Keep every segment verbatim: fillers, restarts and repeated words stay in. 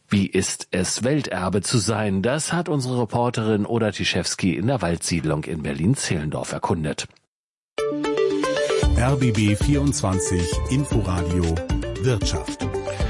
Wie ist es, Welterbe zu sein? Das hat unsere Reporterin Oda Tischewski in der Waldsiedlung in Berlin-Zehlendorf erkundet. R B B vierundzwanzig Inforadio Wirtschaft.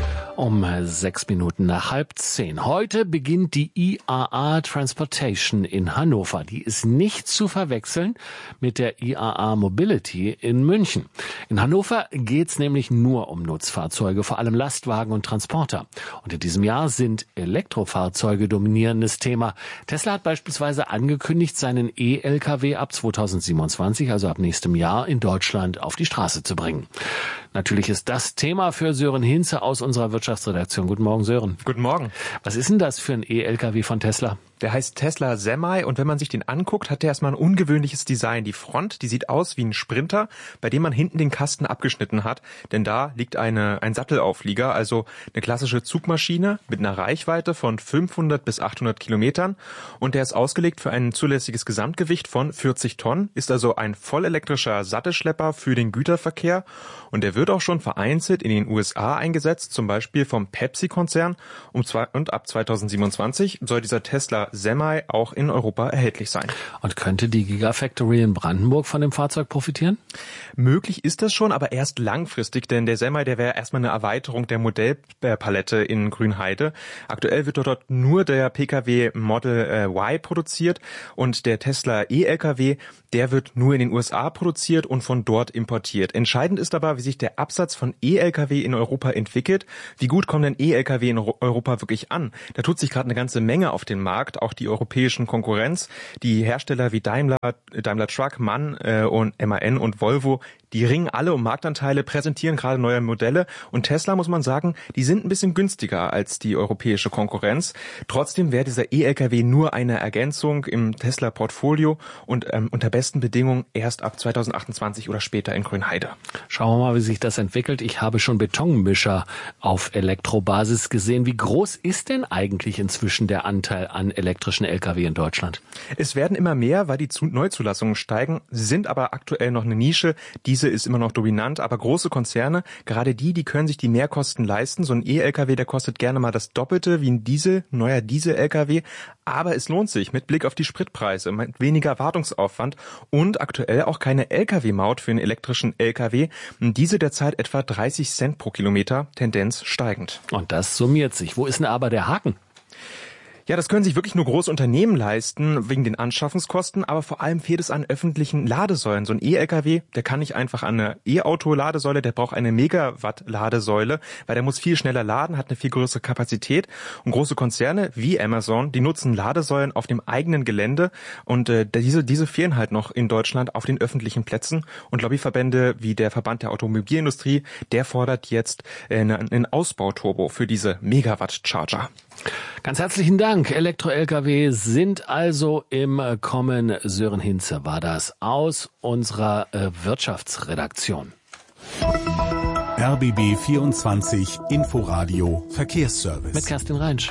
Um sechs Minuten nach halb zehn. Heute beginnt die I A A Transportation in Hannover. Die ist nicht zu verwechseln mit der I A A Mobility in München. In Hannover geht's nämlich nur um Nutzfahrzeuge, vor allem Lastwagen und Transporter. Und in diesem Jahr sind Elektrofahrzeuge dominierendes Thema. Tesla hat beispielsweise angekündigt, seinen E-L K W ab zweitausendsiebenundzwanzig, also ab nächstem Jahr, in Deutschland auf die Straße zu bringen. Natürlich ist das Thema für Sören Hinze aus unserer Wirtschaftsredaktion. Guten Morgen, Sören. Guten Morgen. Was ist denn das für ein E-L K W von Tesla? Der heißt Tesla Semi und wenn man sich den anguckt, hat der erstmal ein ungewöhnliches Design. Die Front, die sieht aus wie ein Sprinter, bei dem man hinten den Kasten abgeschnitten hat, denn da liegt eine, ein Sattelauflieger, also eine klassische Zugmaschine mit einer Reichweite von fünfhundert bis achthundert Kilometern und der ist ausgelegt für ein zulässiges Gesamtgewicht von vierzig Tonnen, ist also ein vollelektrischer Sattelschlepper für den Güterverkehr und der wird auch schon vereinzelt in den U S A eingesetzt, zum Beispiel vom Pepsi-Konzern um zwei, und ab zweitausendsiebenundzwanzig soll dieser Tesla Semi auch in Europa erhältlich sein. Und könnte die Gigafactory in Brandenburg von dem Fahrzeug profitieren? Möglich ist das schon, aber erst langfristig, denn der Semi, der wäre erstmal eine Erweiterung der Modellpalette in Grünheide. Aktuell wird dort nur der P K W Model Y produziert und der Tesla E-L K W, der wird nur in den U S A produziert und von dort importiert. Entscheidend ist aber, wie sich der Absatz von E-L K W in Europa entwickelt. Wie gut kommen denn E-L K W in Europa wirklich an? Da tut sich gerade eine ganze Menge auf den Markt, auch die europäischen Konkurrenz. Die Hersteller wie Daimler, Daimler Truck, MAN äh, und M A N und Volvo, die ringen alle um Marktanteile, präsentieren gerade neue Modelle und Tesla, muss man sagen, die sind ein bisschen günstiger als die europäische Konkurrenz. Trotzdem wäre dieser E-L K W nur eine Ergänzung im Tesla-Portfolio und ähm, unter besten Bedingungen erst ab zweitausendachtundzwanzig oder später in Grünheide. Schauen wir mal, wie sich das entwickelt. Ich habe schon Betonmischer auf Elektrobasis gesehen. Wie groß ist denn eigentlich inzwischen der Anteil an elektrischen L K W in Deutschland? Es werden immer mehr, weil die Neuzulassungen steigen. Sie sind aber aktuell noch eine Nische. Diese ist immer noch dominant, aber große Konzerne, gerade die, die können sich die Mehrkosten leisten. So ein E-L K W, der kostet gerne mal das Doppelte wie ein Diesel, neuer Diesel-L K W. Aber es lohnt sich mit Blick auf die Spritpreise, mit weniger Wartungsaufwand und aktuell auch keine L K W-Maut für einen elektrischen L K W. Diese derzeit etwa dreißig Cent pro Kilometer, Tendenz steigend. Und das summiert sich. Wo ist denn aber der Haken? Ja, das können sich wirklich nur große Unternehmen leisten, wegen den Anschaffungskosten, aber vor allem fehlt es an öffentlichen Ladesäulen. So ein E-L K W, der kann nicht einfach an eine E-Auto-Ladesäule, der braucht eine Megawatt-Ladesäule, weil der muss viel schneller laden, hat eine viel größere Kapazität. Und große Konzerne wie Amazon, die nutzen Ladesäulen auf dem eigenen Gelände und äh, diese, diese fehlen halt noch in Deutschland auf den öffentlichen Plätzen. Und Lobbyverbände wie der Verband der Automobilindustrie, der fordert jetzt äh, einen Ausbauturbo für diese Megawatt-Charger. Ganz herzlichen Dank. Elektro-L K W sind also im Kommen. Sören Hinze war das aus unserer äh, Wirtschaftsredaktion. R B B vierundzwanzig Inforadio Verkehrsservice. Mit Kerstin Reinsch.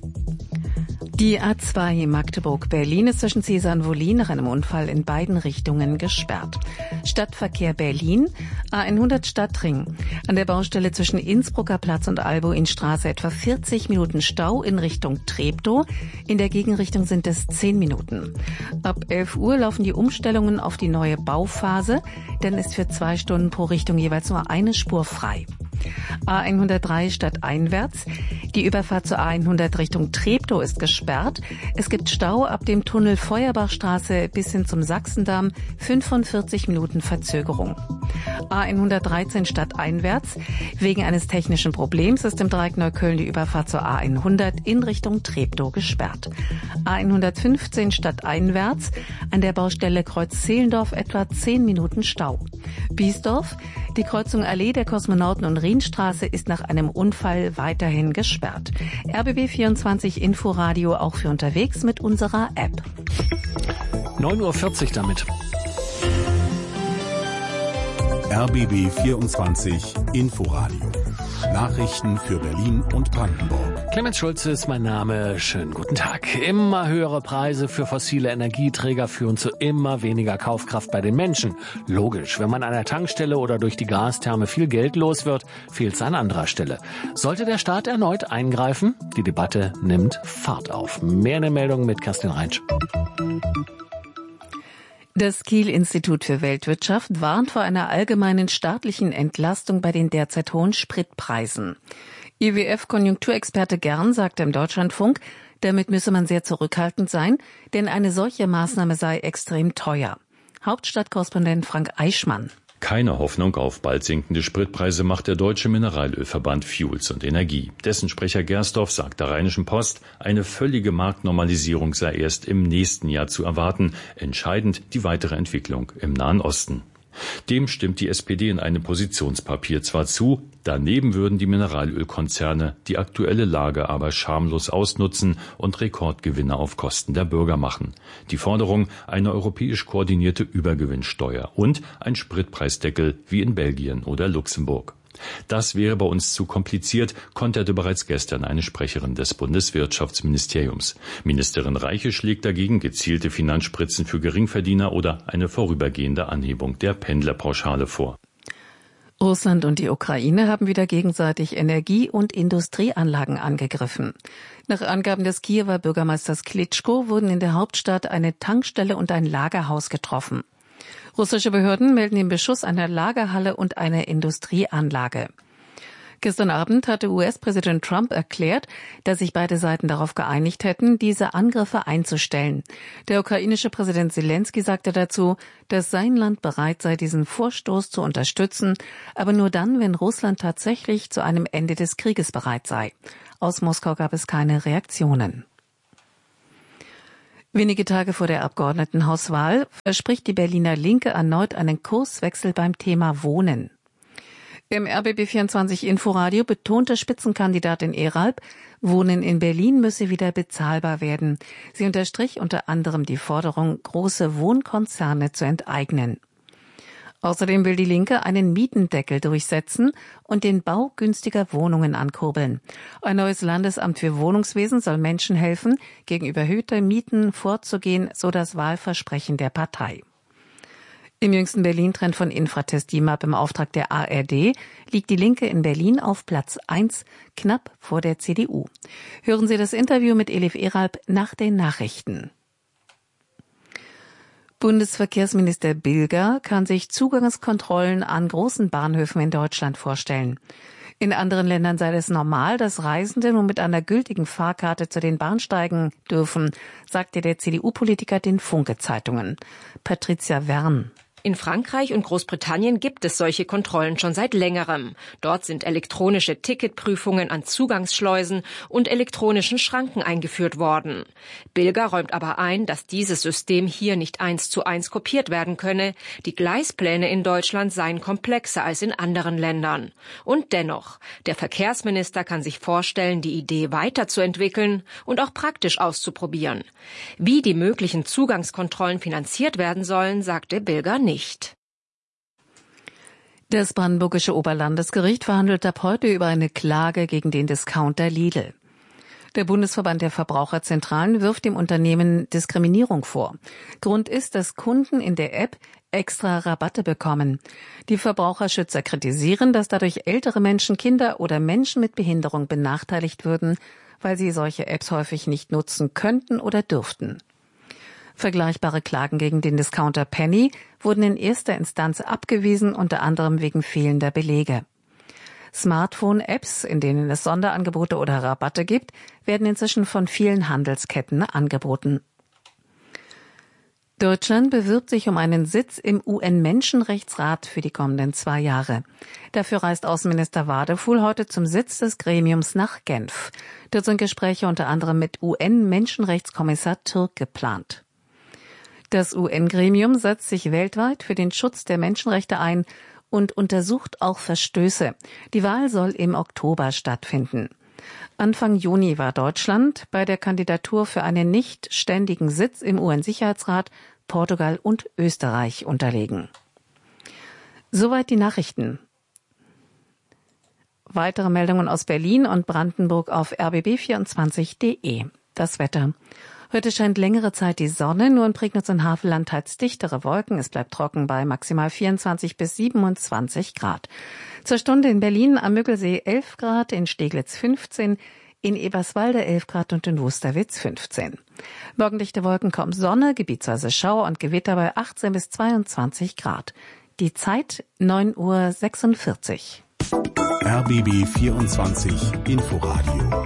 Die A zwei Magdeburg-Berlin ist zwischen Cäsar und Wollin nach einem Unfall in beiden Richtungen gesperrt. Stadtverkehr Berlin, A hundert Stadtring. An der Baustelle zwischen Innsbrucker Platz und Albuinstraße etwa vierzig Minuten Stau in Richtung Treptow. In der Gegenrichtung sind es zehn Minuten. Ab elf Uhr laufen die Umstellungen auf die neue Bauphase, denn ist für zwei Stunden pro Richtung jeweils nur eine Spur frei. A hundertdrei stadteinwärts. Die Überfahrt zur A hundert Richtung Treptow ist gesperrt. Es gibt Stau ab dem Tunnel Feuerbachstraße bis hin zum Sachsendamm, fünfundvierzig Minuten Verzögerung. A hundertdreizehn stadteinwärts. Wegen eines technischen Problems ist im Dreieck Neukölln die Überfahrt zur A hundert in Richtung Treptow gesperrt. A hundertfünfzehn stadteinwärts. An der Baustelle Kreuz-Zehlendorf etwa zehn Minuten Stau. Biesdorf. Die Kreuzung Allee der Kosmonauten und Rienstraße ist nach einem Unfall weiterhin gesperrt. R B B vierundzwanzig Inforadio auch für unterwegs mit unserer App. neun Uhr vierzig damit. R B B vierundzwanzig Inforadio. Nachrichten für Berlin und Brandenburg. Clemens Schulze ist mein Name. Schönen guten Tag. Immer höhere Preise für fossile Energieträger führen zu immer weniger Kaufkraft bei den Menschen. Logisch, wenn man an der Tankstelle oder durch die Gastherme viel Geld los wird, fehlt es an anderer Stelle. Sollte der Staat erneut eingreifen? Die Debatte nimmt Fahrt auf. Mehr in der Meldung mit Kerstin Reinsch. Das Kiel-Institut für Weltwirtschaft warnt vor einer allgemeinen staatlichen Entlastung bei den derzeit hohen Spritpreisen. I W F-Konjunkturexperte Gern sagte im Deutschlandfunk, damit müsse man sehr zurückhaltend sein, denn eine solche Maßnahme sei extrem teuer. Hauptstadtkorrespondent Frank Eichmann. Keine Hoffnung auf bald sinkende Spritpreise macht der Deutsche Mineralölverband Fuels und Energie. Dessen Sprecher Gersdorf sagt der Rheinischen Post, eine völlige Marktnormalisierung sei erst im nächsten Jahr zu erwarten. Entscheidend die weitere Entwicklung im Nahen Osten. Dem stimmt die S P D in einem Positionspapier zwar zu, daneben würden die Mineralölkonzerne die aktuelle Lage aber schamlos ausnutzen und Rekordgewinne auf Kosten der Bürger machen. Die Forderung, eine europäisch koordinierte Übergewinnsteuer und ein Spritpreisdeckel wie in Belgien oder Luxemburg. Das wäre bei uns zu kompliziert, konterte bereits gestern eine Sprecherin des Bundeswirtschaftsministeriums. Ministerin Reiche schlägt dagegen gezielte Finanzspritzen für Geringverdiener oder eine vorübergehende Anhebung der Pendlerpauschale vor. Russland und die Ukraine haben wieder gegenseitig Energie- und Industrieanlagen angegriffen. Nach Angaben des Kiewer Bürgermeisters Klitschko wurden in der Hauptstadt eine Tankstelle und ein Lagerhaus getroffen. Russische Behörden melden den Beschuss einer Lagerhalle und einer Industrieanlage. Gestern Abend hatte U S-Präsident Trump erklärt, dass sich beide Seiten darauf geeinigt hätten, diese Angriffe einzustellen. Der ukrainische Präsident Zelensky sagte dazu, dass sein Land bereit sei, diesen Vorstoß zu unterstützen, aber nur dann, wenn Russland tatsächlich zu einem Ende des Krieges bereit sei. Aus Moskau gab es keine Reaktionen. Wenige Tage vor der Abgeordnetenhauswahl verspricht die Berliner Linke erneut einen Kurswechsel beim Thema Wohnen. Im R B B vierundzwanzig Inforadio betonte Spitzenkandidatin Eralb, Wohnen in Berlin müsse wieder bezahlbar werden. Sie unterstrich unter anderem die Forderung, große Wohnkonzerne zu enteignen. Außerdem will die Linke einen Mietendeckel durchsetzen und den Bau günstiger Wohnungen ankurbeln. Ein neues Landesamt für Wohnungswesen soll Menschen helfen, gegen überhöhte Mieten vorzugehen, so das Wahlversprechen der Partei. Im jüngsten Berlin-Trend von Infratest D I M A P im Auftrag der A R D liegt die Linke in Berlin auf Platz eins, knapp vor der C D U. Hören Sie das Interview mit Elif Eralb nach den Nachrichten. Bundesverkehrsminister Bilger kann sich Zugangskontrollen an großen Bahnhöfen in Deutschland vorstellen. In anderen Ländern sei es normal, dass Reisende nur mit einer gültigen Fahrkarte zu den Bahnsteigen dürfen, sagte der C D U-Politiker den Funke-Zeitungen. Patricia Wern. In Frankreich und Großbritannien gibt es solche Kontrollen schon seit längerem. Dort sind elektronische Ticketprüfungen an Zugangsschleusen und elektronischen Schranken eingeführt worden. Bilger räumt aber ein, dass dieses System hier nicht eins zu eins kopiert werden könne. Die Gleispläne in Deutschland seien komplexer als in anderen Ländern. Und dennoch, der Verkehrsminister kann sich vorstellen, die Idee weiterzuentwickeln und auch praktisch auszuprobieren. Wie die möglichen Zugangskontrollen finanziert werden sollen, sagte Bilger nicht. Nicht. Das brandenburgische Oberlandesgericht verhandelt ab heute über eine Klage gegen den Discounter Lidl. Der Bundesverband der Verbraucherzentralen wirft dem Unternehmen Diskriminierung vor. Grund ist, dass Kunden in der App extra Rabatte bekommen. Die Verbraucherschützer kritisieren, dass dadurch ältere Menschen, Kinder oder Menschen mit Behinderung benachteiligt würden, weil sie solche Apps häufig nicht nutzen könnten oder dürften. Vergleichbare Klagen gegen den Discounter Penny wurden in erster Instanz abgewiesen, unter anderem wegen fehlender Belege. Smartphone-Apps, in denen es Sonderangebote oder Rabatte gibt, werden inzwischen von vielen Handelsketten angeboten. Deutschland bewirbt sich um einen Sitz im U N-Menschenrechtsrat für die kommenden zwei Jahre. Dafür reist Außenminister Wadefuhl heute zum Sitz des Gremiums nach Genf. Dort sind Gespräche unter anderem mit U N-Menschenrechtskommissar Türk geplant. Das U N-Gremium setzt sich weltweit für den Schutz der Menschenrechte ein und untersucht auch Verstöße. Die Wahl soll im Oktober stattfinden. Anfang Juni war Deutschland bei der Kandidatur für einen nicht ständigen Sitz im U N-Sicherheitsrat Portugal und Österreich unterlegen. Soweit die Nachrichten. Weitere Meldungen aus Berlin und Brandenburg auf r b b vierundzwanzig punkt d e. Das Wetter. Heute scheint längere Zeit die Sonne, nur in Prignitz und Havelland teils dichtere Wolken. Es bleibt trocken bei maximal vierundzwanzig bis siebenundzwanzig Grad. Zur Stunde in Berlin am Müggelsee elf Grad, in Steglitz fünfzehn, in Eberswalde elf Grad und in Wusterwitz fünfzehn. Morgendichte Wolken, kaum Sonne, gebietsweise Schauer und Gewitter bei achtzehn bis zweiundzwanzig Grad. Die Zeit neun Uhr sechsundvierzig. R B B vierundzwanzig Inforadio.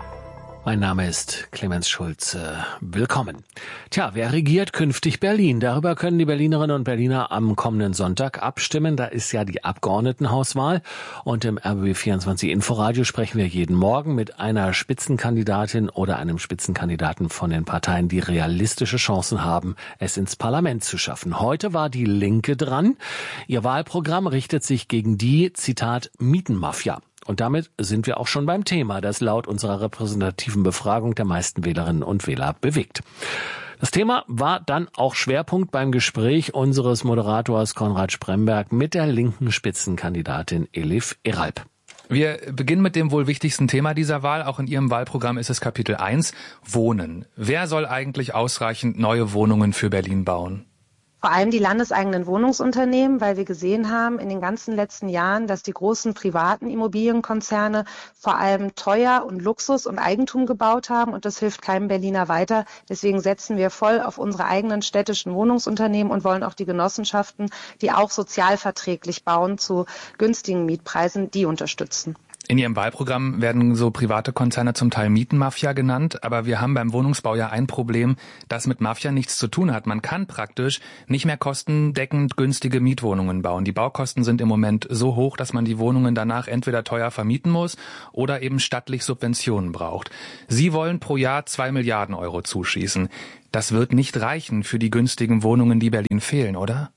Mein Name ist Clemens Schulze. Willkommen. Tja, wer regiert künftig Berlin? Darüber können die Berlinerinnen und Berliner am kommenden Sonntag abstimmen. Da ist ja die Abgeordnetenhauswahl. Und im R B B vierundzwanzig Inforadio sprechen wir jeden Morgen mit einer Spitzenkandidatin oder einem Spitzenkandidaten von den Parteien, die realistische Chancen haben, es ins Parlament zu schaffen. Heute war die Linke dran. Ihr Wahlprogramm richtet sich gegen die, Zitat, Mietenmafia. Und damit sind wir auch schon beim Thema, das laut unserer repräsentativen Befragung der meisten Wählerinnen und Wähler bewegt. Das Thema war dann auch Schwerpunkt beim Gespräch unseres Moderators Konrad Spremberg mit der linken Spitzenkandidatin Elif Eralp. Wir beginnen mit dem wohl wichtigsten Thema dieser Wahl. Auch in Ihrem Wahlprogramm ist es Kapitel eins, Wohnen. Wer soll eigentlich ausreichend neue Wohnungen für Berlin bauen? Vor allem die landeseigenen Wohnungsunternehmen, weil wir gesehen haben in den ganzen letzten Jahren, dass die großen privaten Immobilienkonzerne vor allem teuer und Luxus und Eigentum gebaut haben und das hilft keinem Berliner weiter. Deswegen setzen wir voll auf unsere eigenen städtischen Wohnungsunternehmen und wollen auch die Genossenschaften, die auch sozialverträglich bauen zu günstigen Mietpreisen, die unterstützen. In Ihrem Wahlprogramm werden so private Konzerne zum Teil Mietenmafia genannt, aber wir haben beim Wohnungsbau ja ein Problem, das mit Mafia nichts zu tun hat. Man kann praktisch nicht mehr kostendeckend günstige Mietwohnungen bauen. Die Baukosten sind im Moment so hoch, dass man die Wohnungen danach entweder teuer vermieten muss oder eben stattlich Subventionen braucht. Sie wollen pro Jahr zwei Milliarden Euro zuschießen. Das wird nicht reichen für die günstigen Wohnungen, die Berlin fehlen, oder?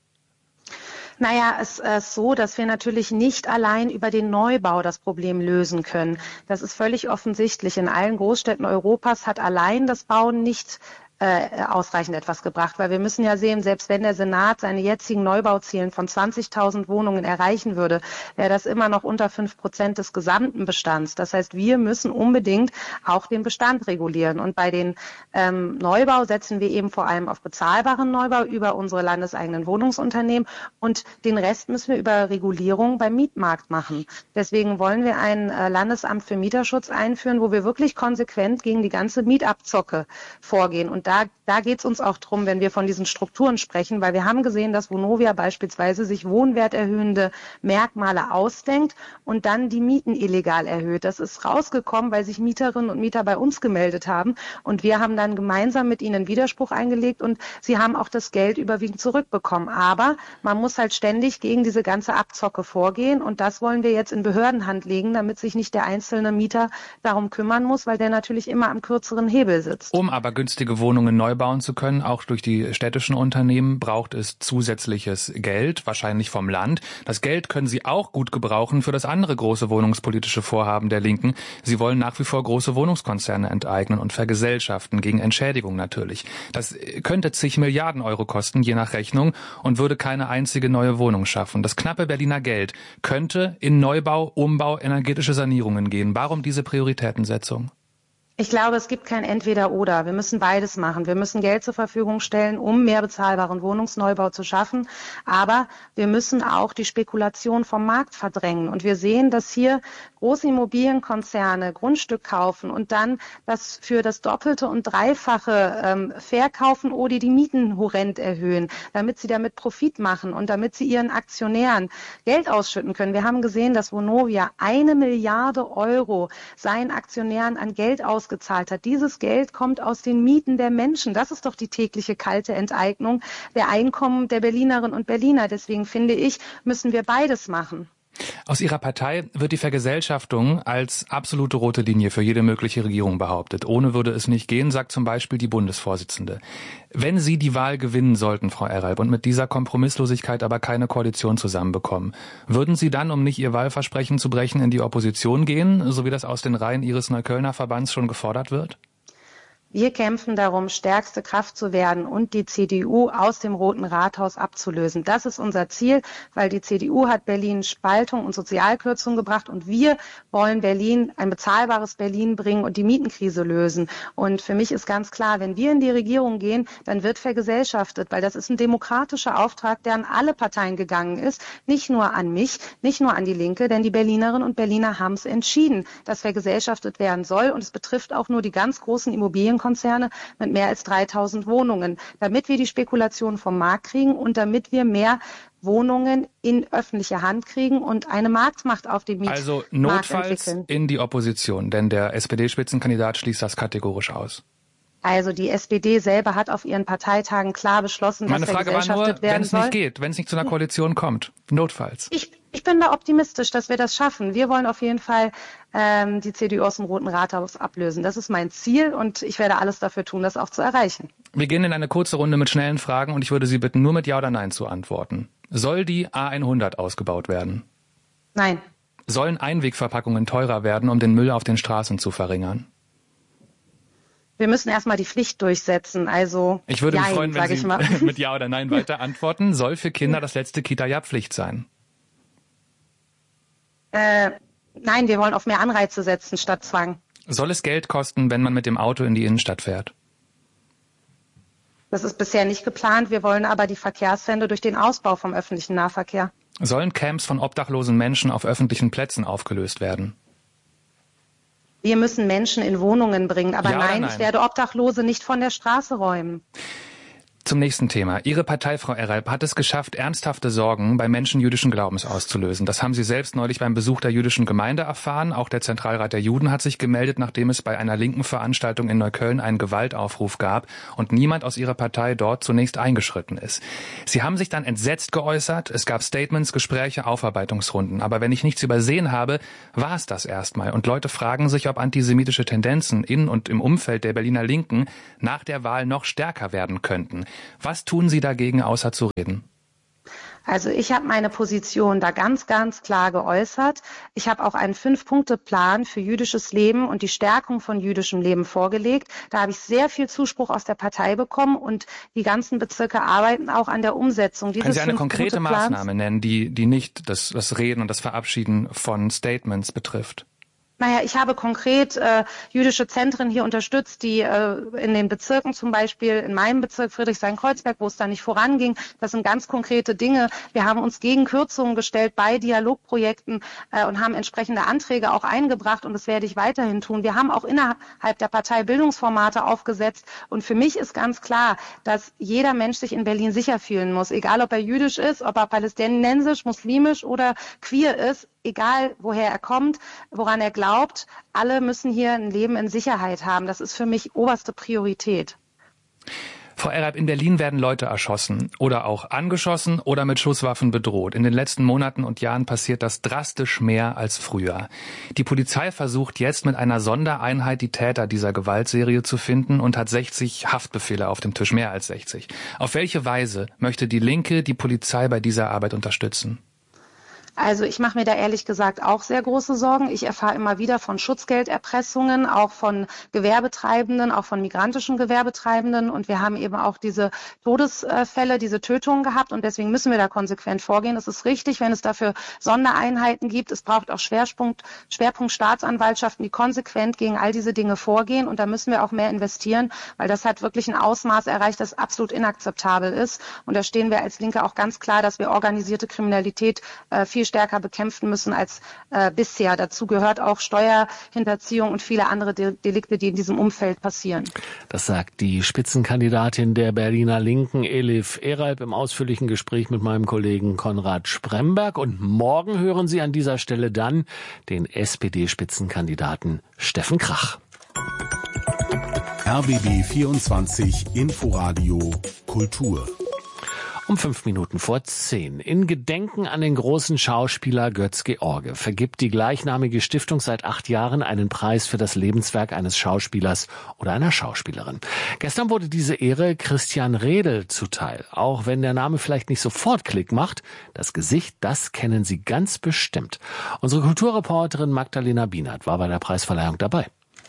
Naja, es ist so, dass wir natürlich nicht allein über den Neubau das Problem lösen können. Das ist völlig offensichtlich. In allen Großstädten Europas hat allein das Bauen nicht äh, ausreichend etwas gebracht, weil wir müssen ja sehen, selbst wenn der Senat seine jetzigen Neubauzielen von zwanzigtausend Wohnungen erreichen würde, wäre das immer noch unter fünf Prozent des gesamten Bestands. Das heißt, wir müssen unbedingt auch den Bestand regulieren. Und bei den ähm, Neubau setzen wir eben vor allem auf bezahlbaren Neubau über unsere landeseigenen Wohnungsunternehmen und den Rest müssen wir über Regulierung beim Mietmarkt machen. Deswegen wollen wir ein äh, Landesamt für Mieterschutz einführen, wo wir wirklich konsequent gegen die ganze Mietabzocke vorgehen. Und da, da geht es uns auch drum, wenn wir von diesen Strukturen sprechen, weil wir haben gesehen, dass Vonovia beispielsweise sich wohnwerterhöhende Merkmale ausdenkt und dann die Mieten illegal erhöht. Das ist rausgekommen, weil sich Mieterinnen und Mieter bei uns gemeldet haben und wir haben dann gemeinsam mit ihnen Widerspruch eingelegt und sie haben auch das Geld überwiegend zurückbekommen. Aber man muss halt ständig gegen diese ganze Abzocke vorgehen und das wollen wir jetzt in Behördenhand legen, damit sich nicht der einzelne Mieter darum kümmern muss, weil der natürlich immer am kürzeren Hebel sitzt. Um aber günstige Wohnungen neu bauen zu können, auch durch die städtischen Unternehmen, braucht es zusätzliches Geld, wahrscheinlich vom Land. Das Geld können Sie auch gut gebrauchen für das andere große wohnungspolitische Vorhaben der Linken. Sie wollen nach wie vor große Wohnungskonzerne enteignen und vergesellschaften, gegen Entschädigung natürlich. Das könnte zig Milliarden Euro kosten, je nach Rechnung, und würde keine einzige neue Wohnung schaffen. Das knappe Berliner Geld könnte in Neubau, Umbau, energetische Sanierungen gehen. Warum diese Prioritätensetzung? Ich glaube, es gibt kein Entweder-Oder. Wir müssen beides machen. Wir müssen Geld zur Verfügung stellen, um mehr bezahlbaren Wohnungsneubau zu schaffen. Aber wir müssen auch die Spekulation vom Markt verdrängen. Und wir sehen, dass hier große Immobilienkonzerne Grundstück kaufen und dann das für das Doppelte und Dreifache ähm, verkaufen oder die Mieten horrend erhöhen, damit sie damit Profit machen und damit sie ihren Aktionären Geld ausschütten können. Wir haben gesehen, dass Vonovia eine Milliarde Euro seinen Aktionären an Geld ausschüttet. Gezahlt hat. Dieses Geld kommt aus den Mieten der Menschen. Das ist doch die tägliche kalte Enteignung der Einkommen der Berlinerinnen und Berliner. Deswegen finde ich, müssen wir beides machen. Aus Ihrer Partei wird die Vergesellschaftung als absolute rote Linie für jede mögliche Regierung behauptet. Ohne würde es nicht gehen, sagt zum Beispiel die Bundesvorsitzende. Wenn Sie die Wahl gewinnen sollten, Frau Eralp, und mit dieser Kompromisslosigkeit aber keine Koalition zusammenbekommen, würden Sie dann, um nicht Ihr Wahlversprechen zu brechen, in die Opposition gehen, so wie das aus den Reihen Ihres Neuköllner Verbands schon gefordert wird? Wir kämpfen darum, stärkste Kraft zu werden und die C D U aus dem Roten Rathaus abzulösen. Das ist unser Ziel, weil die C D U hat Berlin Spaltung und Sozialkürzung gebracht und wir wollen Berlin, ein bezahlbares Berlin bringen und die Mietenkrise lösen. Und für mich ist ganz klar, wenn wir in die Regierung gehen, dann wird vergesellschaftet, weil das ist ein demokratischer Auftrag, der an alle Parteien gegangen ist, nicht nur an mich, nicht nur an die Linke, denn die Berlinerinnen und Berliner haben es entschieden, dass vergesellschaftet werden soll und es betrifft auch nur die ganz großen Immobilienkonzerne mit mehr als dreitausend Wohnungen, damit wir die Spekulation vom Markt kriegen und damit wir mehr Wohnungen in öffentliche Hand kriegen und eine Marktmacht auf dem Mietmarkt Also notfalls entwickeln. In die Opposition, denn der S P D-Spitzenkandidat schließt das kategorisch aus. Also die S P D selber hat auf ihren Parteitagen klar beschlossen, Meine dass Frage war nur, wenn es soll. nicht geht, wenn es nicht zu einer Koalition kommt, notfalls. Ich, ich bin da optimistisch, dass wir das schaffen. Wir wollen auf jeden Fall ähm, die C D U aus dem Roten Rathaus ablösen. Das ist mein Ziel und ich werde alles dafür tun, das auch zu erreichen. Wir gehen in eine kurze Runde mit schnellen Fragen und ich würde Sie bitten, nur mit Ja oder Nein zu antworten. Soll die A hundert ausgebaut werden? Nein. Sollen Einwegverpackungen teurer werden, um den Müll auf den Straßen zu verringern? Wir müssen erstmal die Pflicht durchsetzen, also Ich würde mich Jein, freuen, wenn sag ich Sie mal. mit Ja oder Nein weiter antworten. Soll für Kinder das letzte Kita-Jahr Pflicht sein? Äh, nein, wir wollen auf mehr Anreize setzen statt Zwang. Soll es Geld kosten, wenn man mit dem Auto in die Innenstadt fährt? Das ist bisher nicht geplant. Wir wollen aber die Verkehrswende durch den Ausbau vom öffentlichen Nahverkehr. Sollen Camps von obdachlosen Menschen auf öffentlichen Plätzen aufgelöst werden? Wir müssen Menschen in Wohnungen bringen. Aber Ja oder nein, nein? ich werde Obdachlose nicht von der Straße räumen. Zum nächsten Thema. Ihre Partei, Frau Eralp, hat es geschafft, ernsthafte Sorgen bei Menschen jüdischen Glaubens auszulösen. Das haben Sie selbst neulich beim Besuch der jüdischen Gemeinde erfahren. Auch der Zentralrat der Juden hat sich gemeldet, nachdem es bei einer linken Veranstaltung in Neukölln einen Gewaltaufruf gab und niemand aus Ihrer Partei dort zunächst eingeschritten ist. Sie haben sich dann entsetzt geäußert. Es gab Statements, Gespräche, Aufarbeitungsrunden. Aber wenn ich nichts übersehen habe, war es das erstmal. Und Leute fragen sich, ob antisemitische Tendenzen in und im Umfeld der Berliner Linken nach der Wahl noch stärker werden könnten. Was tun Sie dagegen, außer zu reden? Also ich habe meine Position da ganz, ganz klar geäußert. Ich habe auch einen Fünf-Punkte-Plan für jüdisches Leben und die Stärkung von jüdischem Leben vorgelegt. Da habe ich sehr viel Zuspruch aus der Partei bekommen und die ganzen Bezirke arbeiten auch an der Umsetzung dieses Können Sie eine konkrete Fünf-Punkte-Plans Maßnahme nennen, die, die nicht das, das Reden und das Verabschieden von Statements betrifft? Naja, ich habe konkret äh, jüdische Zentren hier unterstützt, die äh, in den Bezirken zum Beispiel, in meinem Bezirk Friedrichshain-Kreuzberg, wo es da nicht voranging, das sind ganz konkrete Dinge. Wir haben uns gegen Kürzungen gestellt bei Dialogprojekten äh, und haben entsprechende Anträge auch eingebracht und das werde ich weiterhin tun. Wir haben auch innerhalb der Partei Bildungsformate aufgesetzt und für mich ist ganz klar, dass jeder Mensch sich in Berlin sicher fühlen muss, egal ob er jüdisch ist, ob er palästinensisch, muslimisch oder queer ist. Egal, woher er kommt, woran er glaubt, alle müssen hier ein Leben in Sicherheit haben. Das ist für mich oberste Priorität. Frau Eralp, in Berlin werden Leute erschossen oder auch angeschossen oder mit Schusswaffen bedroht. In den letzten Monaten und Jahren passiert das drastisch mehr als früher. Die Polizei versucht jetzt mit einer Sondereinheit die Täter dieser Gewaltserie zu finden und hat sechzig Haftbefehle auf dem Tisch, mehr als sechzig. Auf welche Weise möchte die Linke die Polizei bei dieser Arbeit unterstützen? Also ich mache mir da ehrlich gesagt auch sehr große Sorgen. Ich erfahre immer wieder von Schutzgelderpressungen, auch von Gewerbetreibenden, auch von migrantischen Gewerbetreibenden. Und wir haben eben auch diese Todesfälle, diese Tötungen gehabt. Und deswegen müssen wir da konsequent vorgehen. Es ist richtig, wenn es dafür Sondereinheiten gibt. Es braucht auch Schwerpunkt, Schwerpunkt Staatsanwaltschaften, die konsequent gegen all diese Dinge vorgehen. Und da müssen wir auch mehr investieren, weil das hat wirklich ein Ausmaß erreicht, das absolut inakzeptabel ist. Und da stehen wir als Linke auch ganz klar, dass wir organisierte Kriminalität äh, viel stärker bekämpfen müssen als äh, bisher. Dazu gehört auch Steuerhinterziehung und viele andere De- Delikte, die in diesem Umfeld passieren. Das sagt die Spitzenkandidatin der Berliner Linken, Elif Eralp, im ausführlichen Gespräch mit meinem Kollegen Konrad Spremberg. Und morgen hören Sie an dieser Stelle dann den S P D-Spitzenkandidaten Steffen Krach. R B B vierundzwanzig Inforadio Kultur. Um fünf Minuten vor zehn. In Gedenken an den großen Schauspieler Götz George vergibt die gleichnamige Stiftung seit acht Jahren einen Preis für das Lebenswerk eines Schauspielers oder einer Schauspielerin. Gestern wurde diese Ehre Christian Redl zuteil. Auch wenn der Name vielleicht nicht sofort Klick macht, das Gesicht, das kennen Sie ganz bestimmt. Unsere Kulturreporterin Magdalena Bienert war bei der Preisverleihung dabei.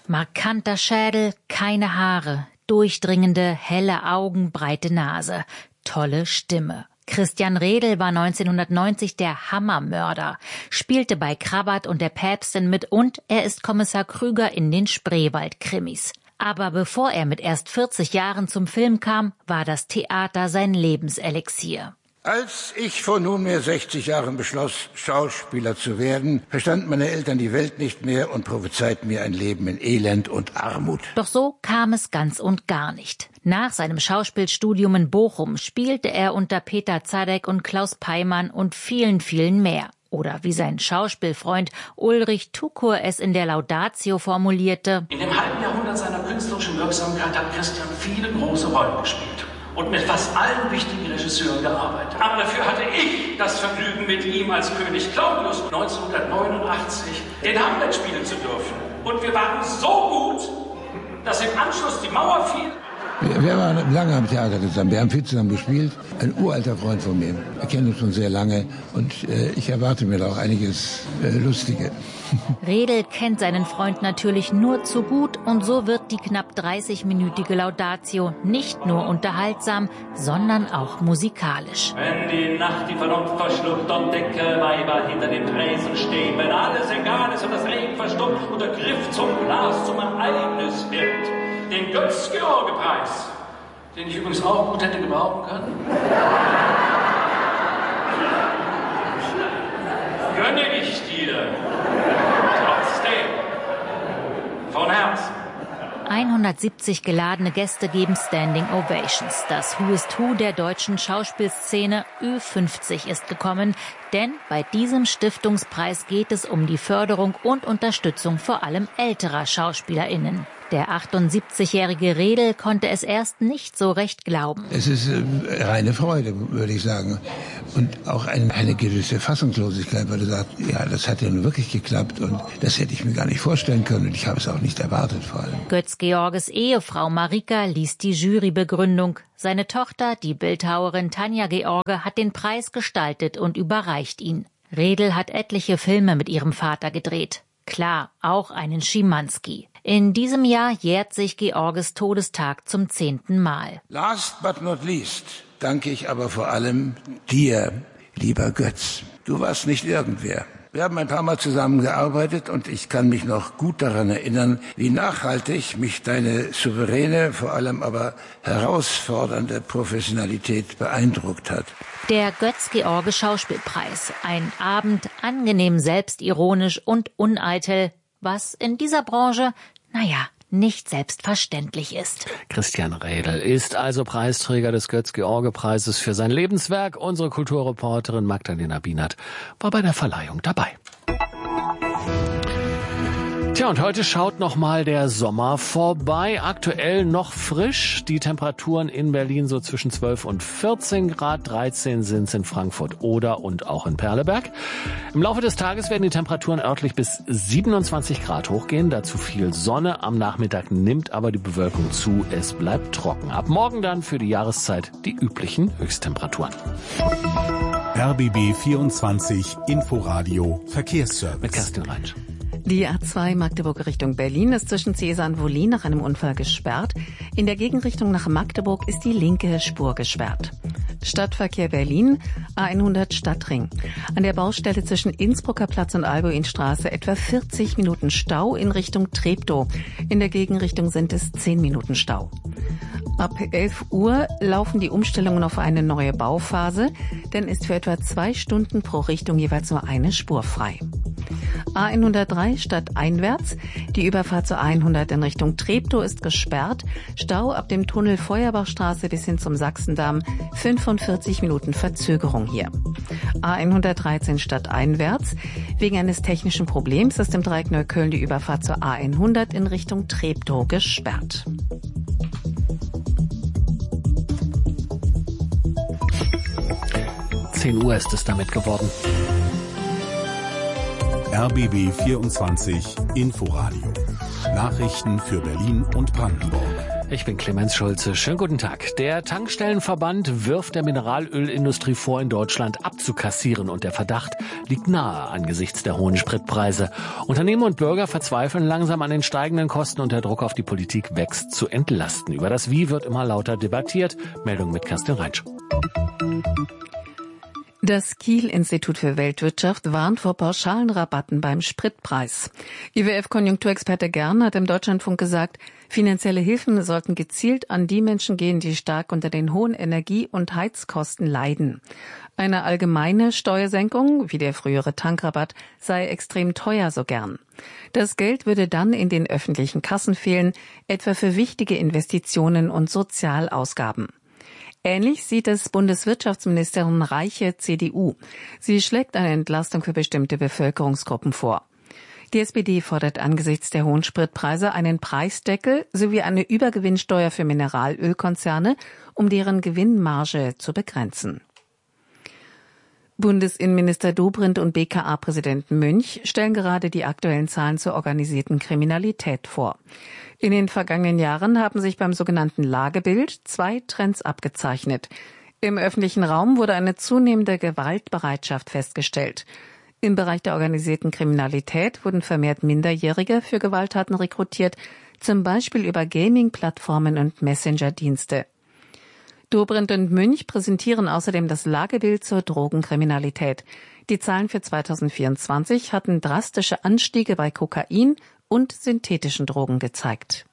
Markanter Schädel, keine Haare, durchdringende, helle Augen, breite Nase, tolle Stimme. Christian Redl war neunzehnhundertneunzig der Hammermörder, spielte bei Krabbert und der Päpstin mit und er ist Kommissar Krüger in den Spreewald-Krimis. Aber bevor er mit erst vierzig Jahren zum Film kam, war das Theater sein Lebenselixier. Als ich vor nunmehr sechzig Jahren beschloss, Schauspieler zu werden, verstanden meine Eltern die Welt nicht mehr und prophezeiten mir ein Leben in Elend und Armut. Doch so kam es ganz und gar nicht. Nach seinem Schauspielstudium in Bochum spielte er unter Peter Zadek und Klaus Peimann und vielen, vielen mehr. Oder wie sein Schauspielfreund Ulrich Tukur es in der Laudatio formulierte: In dem halben Jahrhundert seiner künstlerischen Wirksamkeit hat Christian viele große Rollen gespielt und mit fast allen wichtigen Regisseuren gearbeitet. Aber dafür hatte ich das Vergnügen, mit ihm als König Claudius neunzehnhundertneunundachtzig den Hamlet spielen zu dürfen. Und wir waren so gut, dass im Anschluss die Mauer fiel. Wir, wir waren lange am Theater zusammen, wir haben viel zusammen gespielt. Ein uralter Freund von mir, wir kennen uns schon sehr lange und äh, ich erwarte mir da auch einiges äh, Lustige. Redl kennt seinen Freund natürlich nur zu gut und so wird die knapp dreißigminütige Laudatio nicht nur unterhaltsam, sondern auch musikalisch. Wenn die Nacht die Vernunft verschluckt und dicke Weiber hinter den Tresen stehen, wenn alles egal ist und das Reden verstummt und der Griff zum Glas zum Ereignis wird, den Götz-George-Preis, den ich übrigens auch gut hätte gebrauchen können, gönne ich dir. Trotzdem. Von Herzen. hundertsiebzig geladene Gäste geben Standing Ovations. Das Who is Who der deutschen Schauspielszene Ü fünfzig ist gekommen, denn bei diesem Stiftungspreis geht es um die Förderung und Unterstützung vor allem älterer SchauspielerInnen. Der achtundsiebzigjährige Redl konnte es erst nicht so recht glauben. Es ist äh, reine Freude, würde ich sagen. Und auch ein, eine gewisse Fassungslosigkeit, weil du sagst, ja, das hat ja nun wirklich geklappt und das hätte ich mir gar nicht vorstellen können und ich habe es auch nicht erwartet vor allem. Götz-Georges Ehefrau Marika liest die Jurybegründung. Seine Tochter, die Bildhauerin Tanja George, hat den Preis gestaltet und überreicht ihn. Redl hat etliche Filme mit ihrem Vater gedreht. Klar, auch einen Schimanski. In diesem Jahr jährt sich Georges Todestag zum zehnten Mal. Last but not least danke ich aber vor allem dir, lieber Götz. Du warst nicht irgendwer. Wir haben ein paar Mal zusammengearbeitet und ich kann mich noch gut daran erinnern, wie nachhaltig mich deine souveräne, vor allem aber herausfordernde Professionalität beeindruckt hat. Der Götz-George Schauspielpreis. Ein Abend angenehm selbstironisch und uneitel, was in dieser Branche, naja, nicht selbstverständlich ist. Christian Redl ist also Preisträger des Götz-George-Preises für sein Lebenswerk. Unsere Kulturreporterin Magdalena Bienert war bei der Verleihung dabei. Tja, und heute schaut noch mal der Sommer vorbei. Aktuell noch frisch. Die Temperaturen in Berlin so zwischen zwölf und vierzehn Grad. dreizehn sind es in Frankfurt Oder und auch in Perleberg. Im Laufe des Tages werden die Temperaturen örtlich bis siebenundzwanzig Grad hochgehen. Dazu viel Sonne. Am Nachmittag nimmt aber die Bewölkung zu. Es bleibt trocken. Ab morgen dann für die Jahreszeit die üblichen Höchsttemperaturen. R B B vierundzwanzig Inforadio Verkehrsservice. Mit Kerstin Reinsch. Die A zwei Magdeburg Richtung Berlin ist zwischen Cäsar und Wollin nach einem Unfall gesperrt. In der Gegenrichtung nach Magdeburg ist die linke Spur gesperrt. Stadtverkehr Berlin, A hundert Stadtring. An der Baustelle zwischen Innsbrucker Platz und Albuinstraße etwa vierzig Minuten Stau in Richtung Treptow. In der Gegenrichtung sind es zehn Minuten Stau. Ab elf Uhr laufen die Umstellungen auf eine neue Bauphase, denn ist für etwa zwei Stunden pro Richtung jeweils nur eine Spur frei. A hundertdrei stadteinwärts. Die Überfahrt zur A hundert in Richtung Treptow ist gesperrt. Stau ab dem Tunnel Feuerbachstraße bis hin zum Sachsendamm. fünfundvierzig Minuten Verzögerung hier. A hundertdreizehn stadteinwärts. Wegen eines technischen Problems ist im Dreieck Neukölln die Überfahrt zur A hundert in Richtung Treptow gesperrt. zehn Uhr ist es damit geworden. R B B vierundzwanzig Inforadio. Nachrichten für Berlin und Brandenburg. Ich bin Clemens Schulze. Schönen guten Tag. Der Tankstellenverband wirft der Mineralölindustrie vor, in Deutschland abzukassieren. Und der Verdacht liegt nahe angesichts der hohen Spritpreise. Unternehmen und Bürger verzweifeln langsam an den steigenden Kosten und der Druck auf die Politik wächst, zu entlasten. Über das Wie wird immer lauter debattiert. Meldung mit Kerstin Reinsch. Das Kiel-Institut für Weltwirtschaft warnt vor pauschalen Rabatten beim Spritpreis. I W F-Konjunkturexperte Gern hat im Deutschlandfunk gesagt, finanzielle Hilfen sollten gezielt an die Menschen gehen, die stark unter den hohen Energie- und Heizkosten leiden. Eine allgemeine Steuersenkung, wie der frühere Tankrabatt, sei extrem teuer, so Gern. Das Geld würde dann in den öffentlichen Kassen fehlen, etwa für wichtige Investitionen und Sozialausgaben. Ähnlich sieht es Bundeswirtschaftsministerin Reiche, C D U. Sie schlägt eine Entlastung für bestimmte Bevölkerungsgruppen vor. Die S P D fordert angesichts der hohen Spritpreise einen Preisdeckel sowie eine Übergewinnsteuer für Mineralölkonzerne, um deren Gewinnmarge zu begrenzen. Bundesinnenminister Dobrindt und B K A-Präsident Münch stellen gerade die aktuellen Zahlen zur organisierten Kriminalität vor. In den vergangenen Jahren haben sich beim sogenannten Lagebild zwei Trends abgezeichnet. Im öffentlichen Raum wurde eine zunehmende Gewaltbereitschaft festgestellt. Im Bereich der organisierten Kriminalität wurden vermehrt Minderjährige für Gewalttaten rekrutiert, zum Beispiel über Gaming-Plattformen und Messenger-Dienste. Dobrindt und Münch präsentieren außerdem das Lagebild zur Drogenkriminalität. Die Zahlen für zweitausendvierundzwanzig hatten drastische Anstiege bei Kokain und synthetischen Drogen gezeigt.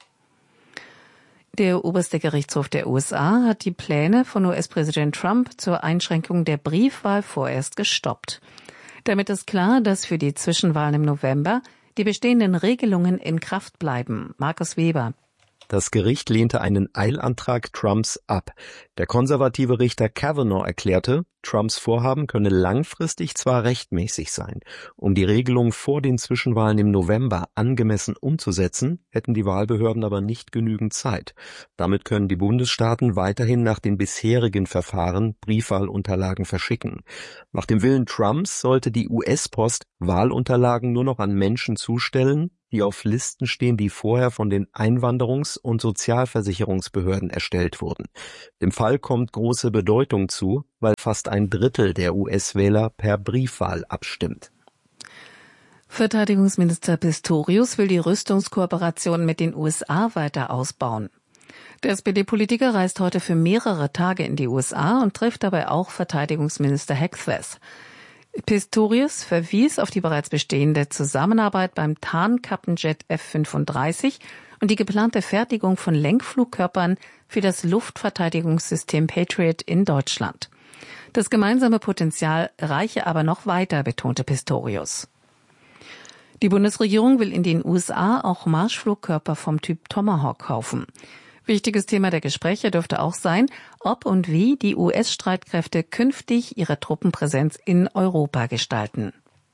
Der oberste Gerichtshof der U S A hat die Pläne von U S-Präsident Trump zur Einschränkung der Briefwahl vorerst gestoppt. Damit ist klar, dass für die Zwischenwahlen im November die bestehenden Regelungen in Kraft bleiben. Markus Weber. Das Gericht lehnte einen Eilantrag Trumps ab. Der konservative Richter Kavanaugh erklärte, Trumps Vorhaben könne langfristig zwar rechtmäßig sein. Um die Regelung vor den Zwischenwahlen im November angemessen umzusetzen, hätten die Wahlbehörden aber nicht genügend Zeit. Damit können die Bundesstaaten weiterhin nach den bisherigen Verfahren Briefwahlunterlagen verschicken. Nach dem Willen Trumps sollte die U S-Post Wahlunterlagen nur noch an Menschen zustellen, die auf Listen stehen, die vorher von den Einwanderungs- und Sozialversicherungsbehörden erstellt wurden. Dem Fall kommt große Bedeutung zu, weil fast ein Drittel der U S-Wähler per Briefwahl abstimmt. Verteidigungsminister Pistorius will die Rüstungskooperation mit den U S A weiter ausbauen. Der S P D-Politiker reist heute für mehrere Tage in die U S A und trifft dabei auch Verteidigungsminister Hegseth. Pistorius verwies auf die bereits bestehende Zusammenarbeit beim Tarnkappenjet F fünfunddreißig und die geplante Fertigung von Lenkflugkörpern für das Luftverteidigungssystem Patriot in Deutschland. Das gemeinsame Potenzial reiche aber noch weiter, betonte Pistorius. Die Bundesregierung will in den U S A auch Marschflugkörper vom Typ Tomahawk kaufen. Wichtiges Thema der Gespräche dürfte auch sein, ob und wie die U S-Streitkräfte künftig ihre Truppenpräsenz in Europa gestalten.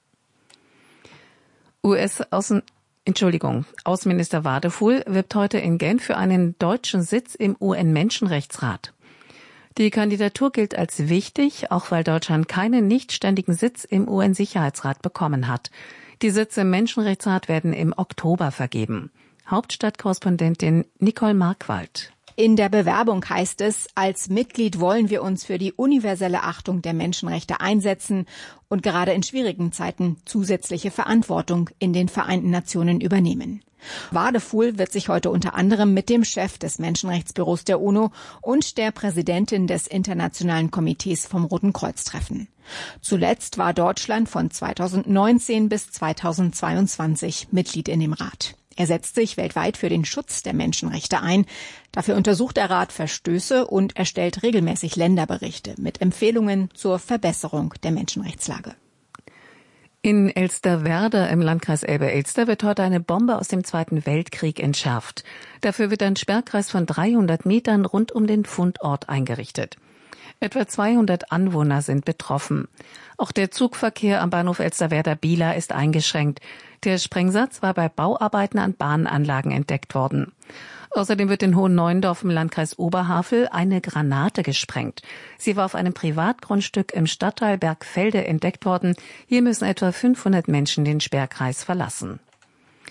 U S-Außen, Entschuldigung, Außenminister Wadefuhl wirbt heute in Genf für einen deutschen Sitz im U N-Menschenrechtsrat. Die Kandidatur gilt als wichtig, auch weil Deutschland keinen nichtständigen Sitz im U N-Sicherheitsrat bekommen hat. Die Sitze im Menschenrechtsrat werden im Oktober vergeben. Hauptstadtkorrespondentin Nicole Markwald. In der Bewerbung heißt es, als Mitglied wollen wir uns für die universelle Achtung der Menschenrechte einsetzen und gerade in schwierigen Zeiten zusätzliche Verantwortung in den Vereinten Nationen übernehmen. Wadefuhl wird sich heute unter anderem mit dem Chef des Menschenrechtsbüros der UNO und der Präsidentin des Internationalen Komitees vom Roten Kreuz treffen. Zuletzt war Deutschland von zweitausendneunzehn bis zweitausendzweiundzwanzig Mitglied in dem Rat. Er setzt sich weltweit für den Schutz der Menschenrechte ein. Dafür untersucht der Rat Verstöße und erstellt regelmäßig Länderberichte mit Empfehlungen zur Verbesserung der Menschenrechtslage. In Elsterwerda im Landkreis Elbe-Elster wird heute eine Bombe aus dem Zweiten Weltkrieg entschärft. Dafür wird ein Sperrkreis von dreihundert Metern rund um den Fundort eingerichtet. Etwa zweihundert Anwohner sind betroffen. Auch der Zugverkehr am Bahnhof Elsterwerda-Bieler ist eingeschränkt. Der Sprengsatz war bei Bauarbeiten an Bahnanlagen entdeckt worden. Außerdem wird in Hohenneuendorf im Landkreis Oberhavel eine Granate gesprengt. Sie war auf einem Privatgrundstück im Stadtteil Bergfelde entdeckt worden. Hier müssen etwa fünfhundert Menschen den Sperrkreis verlassen.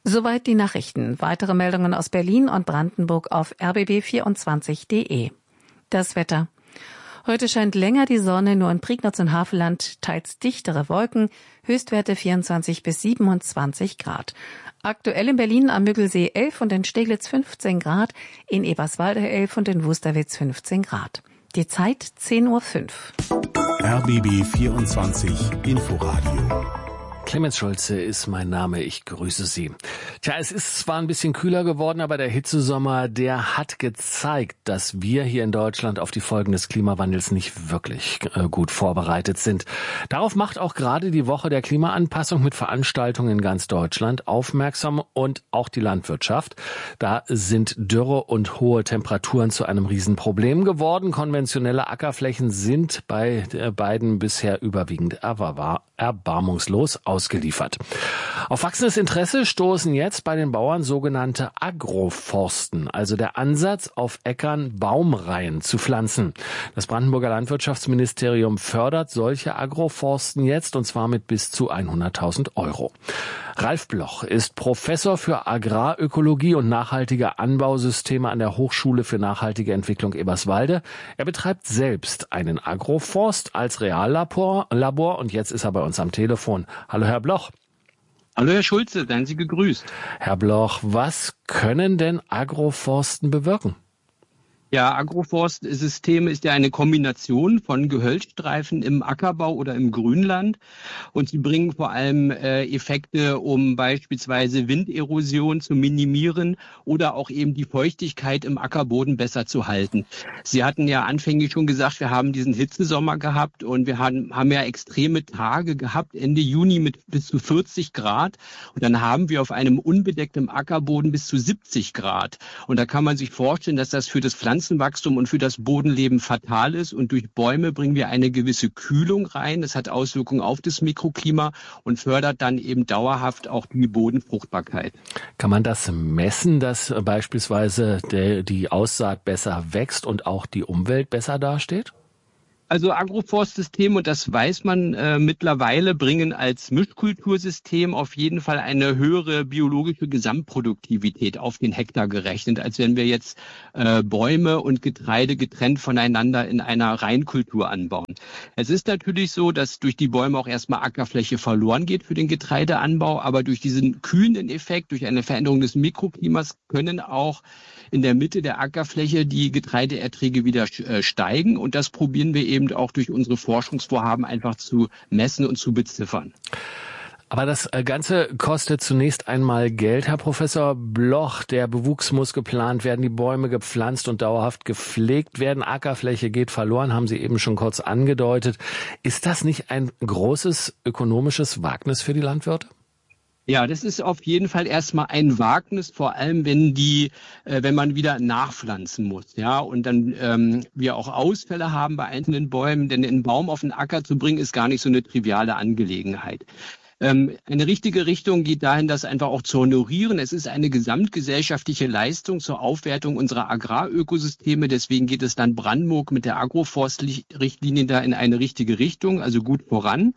Soweit die Nachrichten. Weitere Meldungen aus Berlin und Brandenburg auf r b b vierundzwanzig punkt d e. Das Wetter. Heute scheint länger die Sonne, nur in Prignitz und Havelland teils dichtere Wolken, Höchstwerte vierundzwanzig bis siebenundzwanzig Grad. Aktuell in Berlin am Müggelsee elf und in Steglitz fünfzehn Grad, in Eberswalde elf und in Wusterwitz fünfzehn Grad. Die Zeit zehn Uhr fünf. R B B vierundzwanzig Inforadio. Clemens Schulze ist mein Name, ich grüße Sie. Tja, es ist zwar ein bisschen kühler geworden, aber der Hitzesommer, der hat gezeigt, dass wir hier in Deutschland auf die Folgen des Klimawandels nicht wirklich äh, gut vorbereitet sind. Darauf macht auch gerade die Woche der Klimaanpassung mit Veranstaltungen in ganz Deutschland aufmerksam und auch die Landwirtschaft. Da sind Dürre und hohe Temperaturen zu einem Riesenproblem geworden. Konventionelle Ackerflächen sind bei äh, beiden bisher überwiegend erbar- erbarmungslos ausgeliefert. Auf wachsendes Interesse stoßen jetzt bei den Bauern sogenannte Agroforsten, also der Ansatz, auf Äckern Baumreihen zu pflanzen. Das Brandenburger Landwirtschaftsministerium fördert solche Agroforsten jetzt, und zwar mit bis zu hunderttausend Euro. Ralf Bloch ist Professor für Agrarökologie und nachhaltige Anbausysteme an der Hochschule für nachhaltige Entwicklung Eberswalde. Er betreibt selbst einen Agroforst als Reallabor Labor, und jetzt ist er bei uns am Telefon. Hallo Herr Bloch. Hallo Herr Schulze, seien Sie gegrüßt. Herr Bloch, was können denn Agroforsten bewirken? Ja, Agroforstsystem ist ja eine Kombination von Gehölzstreifen im Ackerbau oder im Grünland, und sie bringen vor allem äh, Effekte, um beispielsweise Winderosion zu minimieren oder auch eben die Feuchtigkeit im Ackerboden besser zu halten. Sie hatten ja anfänglich schon gesagt, wir haben diesen Hitzesommer gehabt und wir haben, haben ja extreme Tage gehabt, Ende Juni mit bis zu vierzig Grad, und dann haben wir auf einem unbedeckten Ackerboden bis zu siebzig Grad. Und da kann man sich vorstellen, dass das für das Pflanzen Pflanzenwachstum und für das Bodenleben fatal ist, und durch Bäume bringen wir eine gewisse Kühlung rein. Das hat Auswirkungen auf das Mikroklima und fördert dann eben dauerhaft auch die Bodenfruchtbarkeit. Kann man das messen, dass beispielsweise der, die Aussaat besser wächst und auch die Umwelt besser dasteht? Also Agroforstsysteme, und das weiß man äh, mittlerweile, bringen als Mischkultursystem auf jeden Fall eine höhere biologische Gesamtproduktivität auf den Hektar gerechnet, als wenn wir jetzt äh, Bäume und Getreide getrennt voneinander in einer Reinkultur anbauen. Es ist natürlich so, dass durch die Bäume auch erstmal Ackerfläche verloren geht für den Getreideanbau, aber durch diesen kühlenden Effekt, durch eine Veränderung des Mikroklimas können auch in der Mitte der Ackerfläche die Getreideerträge wieder äh, steigen, und das probieren wir eben eben auch durch unsere Forschungsvorhaben einfach zu messen und zu beziffern. Aber das Ganze kostet zunächst einmal Geld, Herr Professor Bloch. Der Bewuchs muss geplant werden, die Bäume gepflanzt und dauerhaft gepflegt werden. Ackerfläche geht verloren, haben Sie eben schon kurz angedeutet. Ist das nicht ein großes ökonomisches Wagnis für die Landwirte? Ja, das ist auf jeden Fall erstmal ein Wagnis, vor allem wenn die, äh, wenn man wieder nachpflanzen muss, ja, und dann ähm, wir auch Ausfälle haben bei einzelnen Bäumen, denn einen Baum auf den Acker zu bringen, ist gar nicht so eine triviale Angelegenheit. Ähm, eine richtige Richtung geht dahin, das einfach auch zu honorieren. Es ist eine gesamtgesellschaftliche Leistung zur Aufwertung unserer Agrarökosysteme. Deswegen geht es dann Brandenburg mit der Agroforst-Richtlinie da in eine richtige Richtung, also gut voran.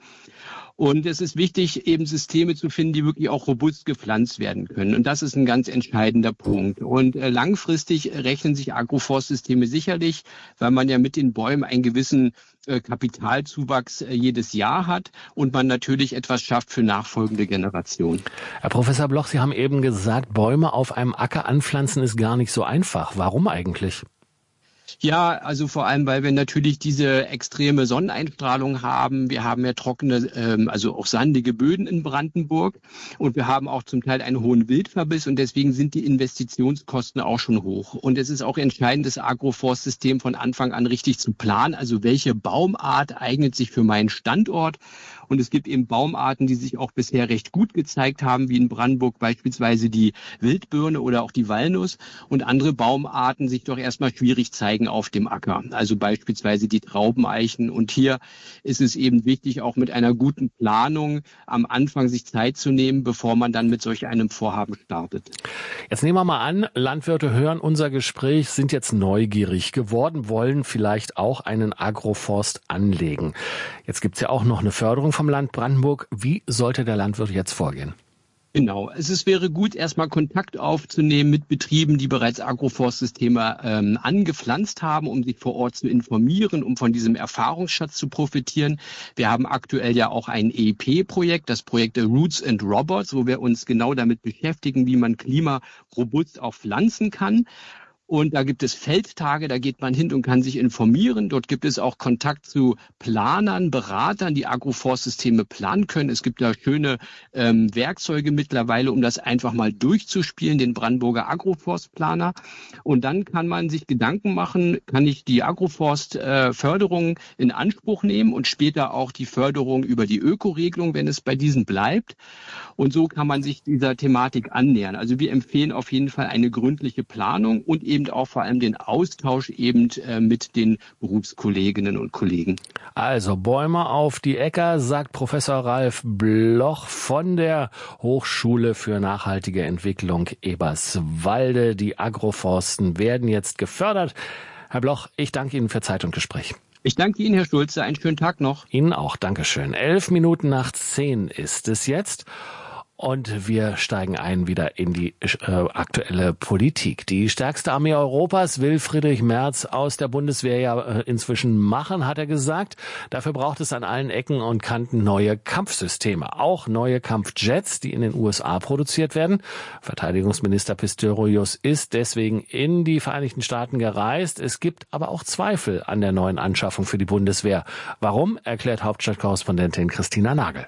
Und es ist wichtig, eben Systeme zu finden, die wirklich auch robust gepflanzt werden können. Und das ist ein ganz entscheidender Punkt. Und äh, langfristig rechnen sich Agroforstsysteme sicherlich, weil man ja mit den Bäumen einen gewissen äh, Kapitalzuwachs äh, jedes Jahr hat und man natürlich etwas schafft für nachfolgende Generationen. Herr Professor Bloch, Sie haben eben gesagt, Bäume auf einem Acker anpflanzen ist gar nicht so einfach. Warum eigentlich? Ja, also vor allem, weil wir natürlich diese extreme Sonneneinstrahlung haben. Wir haben ja trockene, ähm, also auch sandige Böden in Brandenburg, und wir haben auch zum Teil einen hohen Wildverbiss, und deswegen sind die Investitionskosten auch schon hoch. Und es ist auch entscheidend, das Agroforstsystem von Anfang an richtig zu planen. Also welche Baumart eignet sich für meinen Standort? Und es gibt eben Baumarten, die sich auch bisher recht gut gezeigt haben, wie in Brandenburg beispielsweise die Wildbirne oder auch die Walnuss, und andere Baumarten sich doch erstmal schwierig zeigen auf dem Acker, also beispielsweise die Traubeneichen. Und hier ist es eben wichtig, auch mit einer guten Planung am Anfang sich Zeit zu nehmen, bevor man dann mit solch einem Vorhaben startet. Jetzt nehmen wir mal an, Landwirte hören unser Gespräch, sind jetzt neugierig geworden, wollen vielleicht auch einen Agroforst anlegen. Jetzt gibt's ja auch noch eine Förderung vom Land Brandenburg. Wie sollte der Landwirt jetzt vorgehen? Genau. Es ist, wäre gut, erstmal Kontakt aufzunehmen mit Betrieben, die bereits Agroforstsysteme ähm, angepflanzt haben, um sich vor Ort zu informieren, um von diesem Erfahrungsschatz zu profitieren. Wir haben aktuell ja auch ein E E P-Projekt, das Projekt Roots and Robots, wo wir uns genau damit beschäftigen, wie man klimarobust auch pflanzen kann. Und da gibt es Feldtage, da geht man hin und kann sich informieren. Dort gibt es auch Kontakt zu Planern, Beratern, die Agroforstsysteme planen können. Es gibt da schöne ähm, Werkzeuge mittlerweile, um das einfach mal durchzuspielen, den Brandenburger Agroforstplaner. Und dann kann man sich Gedanken machen, kann ich die Agroforstförderung äh, in Anspruch nehmen und später auch die Förderung über die Ökoregelung, wenn es bei diesen bleibt. Und so kann man sich dieser Thematik annähern. Also wir empfehlen auf jeden Fall eine gründliche Planung und eben auch vor allem den Austausch eben äh, mit den Berufskolleginnen und Kollegen. Also Bäume auf die Äcker, sagt Professor Ralf Bloch von der Hochschule für nachhaltige Entwicklung Eberswalde. Die Agroforsten werden jetzt gefördert. Herr Bloch, ich danke Ihnen für Zeit und Gespräch. Ich danke Ihnen, Herr Schulze. Einen schönen Tag noch. Ihnen auch. Dankeschön. Elf Minuten nach zehn ist es jetzt. Und wir steigen ein wieder in die äh, aktuelle Politik. Die stärkste Armee Europas will Friedrich Merz aus der Bundeswehr ja äh, inzwischen machen, hat er gesagt. Dafür braucht es an allen Ecken und Kanten neue Kampfsysteme. Auch neue Kampfjets, die in den U S A produziert werden. Verteidigungsminister Pistorius ist deswegen in die Vereinigten Staaten gereist. Es gibt aber auch Zweifel an der neuen Anschaffung für die Bundeswehr. Warum, erklärt Hauptstadtkorrespondentin Christina Nagel.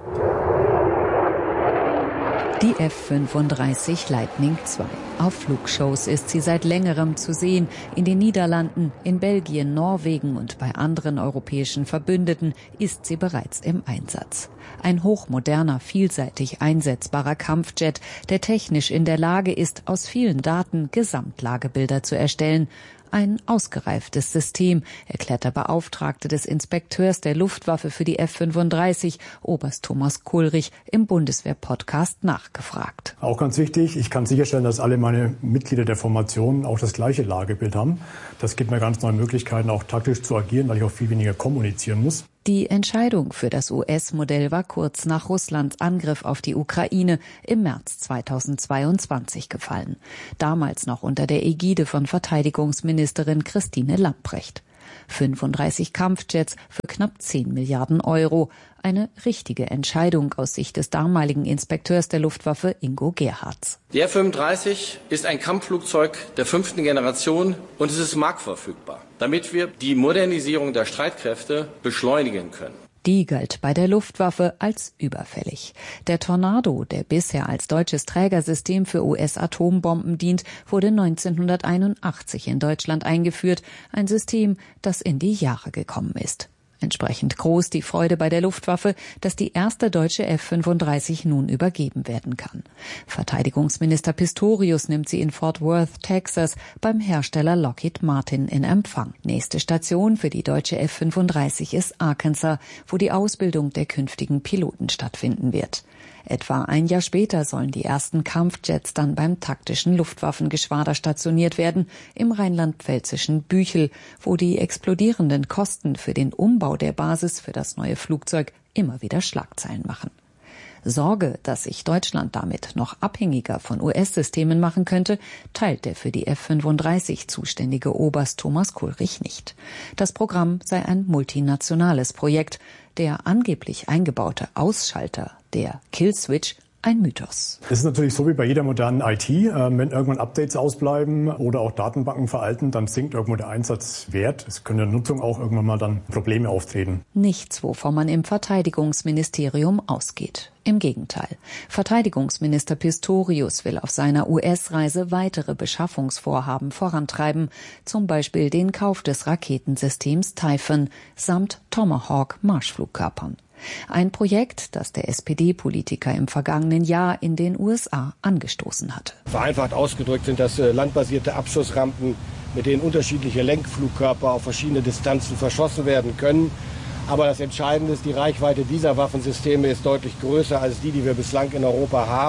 Die F fünfunddreißig Lightning zwei. Auf Flugshows ist sie seit längerem zu sehen. In den Niederlanden, in Belgien, Norwegen und bei anderen europäischen Verbündeten ist sie bereits im Einsatz. Ein hochmoderner, vielseitig einsetzbarer Kampfjet, der technisch in der Lage ist, aus vielen Daten Gesamtlagebilder zu erstellen. Ein ausgereiftes System, erklärt der Beauftragte des Inspekteurs der Luftwaffe für die F fünfunddreißig, Oberst Thomas Kulrich, im Bundeswehr-Podcast nachgefragt. Auch ganz wichtig, ich kann sicherstellen, dass alle meine Mitglieder der Formation auch das gleiche Lagebild haben. Das gibt mir ganz neue Möglichkeiten, auch taktisch zu agieren, weil ich auch viel weniger kommunizieren muss. Die Entscheidung für das U S-Modell war kurz nach Russlands Angriff auf die Ukraine im März zweitausendzweiundzwanzig gefallen. Damals noch unter der Ägide von Verteidigungsministerin Christine Lambrecht. fünfunddreißig Kampfjets für knapp zehn Milliarden Euro. Eine richtige Entscheidung aus Sicht des damaligen Inspekteurs der Luftwaffe Ingo Gerhards. Die F fünfunddreißig ist ein Kampfflugzeug der fünften Generation und es ist marktverfügbar, damit wir die Modernisierung der Streitkräfte beschleunigen können. Die galt bei der Luftwaffe als überfällig. Der Tornado, der bisher als deutsches Trägersystem für U S-Atombomben dient, wurde neunzehnhunderteinundachtzig in Deutschland eingeführt. Ein System, das in die Jahre gekommen ist. Entsprechend groß die Freude bei der Luftwaffe, dass die erste deutsche F fünfunddreißig nun übergeben werden kann. Verteidigungsminister Pistorius nimmt sie in Fort Worth, Texas, beim Hersteller Lockheed Martin in Empfang. Nächste Station für die deutsche F fünfunddreißig ist Arkansas, wo die Ausbildung der künftigen Piloten stattfinden wird. Etwa ein Jahr später sollen die ersten Kampfjets dann beim taktischen Luftwaffengeschwader stationiert werden, im rheinland-pfälzischen Büchel, wo die explodierenden Kosten für den Umbau der Basis für das neue Flugzeug immer wieder Schlagzeilen machen. Sorge, dass sich Deutschland damit noch abhängiger von U S-Systemen machen könnte, teilt der für die F fünfunddreißig zuständige Oberst Thomas Kulrich nicht. Das Programm sei ein multinationales Projekt. Der angeblich eingebaute Ausschalter, der Killswitch, ein Mythos. Es ist natürlich so wie bei jeder modernen I T. Wenn irgendwann Updates ausbleiben oder auch Datenbanken veralten, dann sinkt irgendwo der Einsatzwert. Es können in der Nutzung auch irgendwann mal dann Probleme auftreten. Nichts, wovon man im Verteidigungsministerium ausgeht. Im Gegenteil. Verteidigungsminister Pistorius will auf seiner U S-Reise weitere Beschaffungsvorhaben vorantreiben, zum Beispiel den Kauf des Raketensystems Typhon samt Tomahawk-Marschflugkörpern. Ein Projekt, das der S P D-Politiker im vergangenen Jahr in den U S A angestoßen hatte. Vereinfacht ausgedrückt sind das landbasierte Abschussrampen, mit denen unterschiedliche Lenkflugkörper auf verschiedene Distanzen verschossen werden können. Aber das Entscheidende ist, die Reichweite dieser Waffensysteme ist deutlich größer als die, die wir bislang in Europa haben.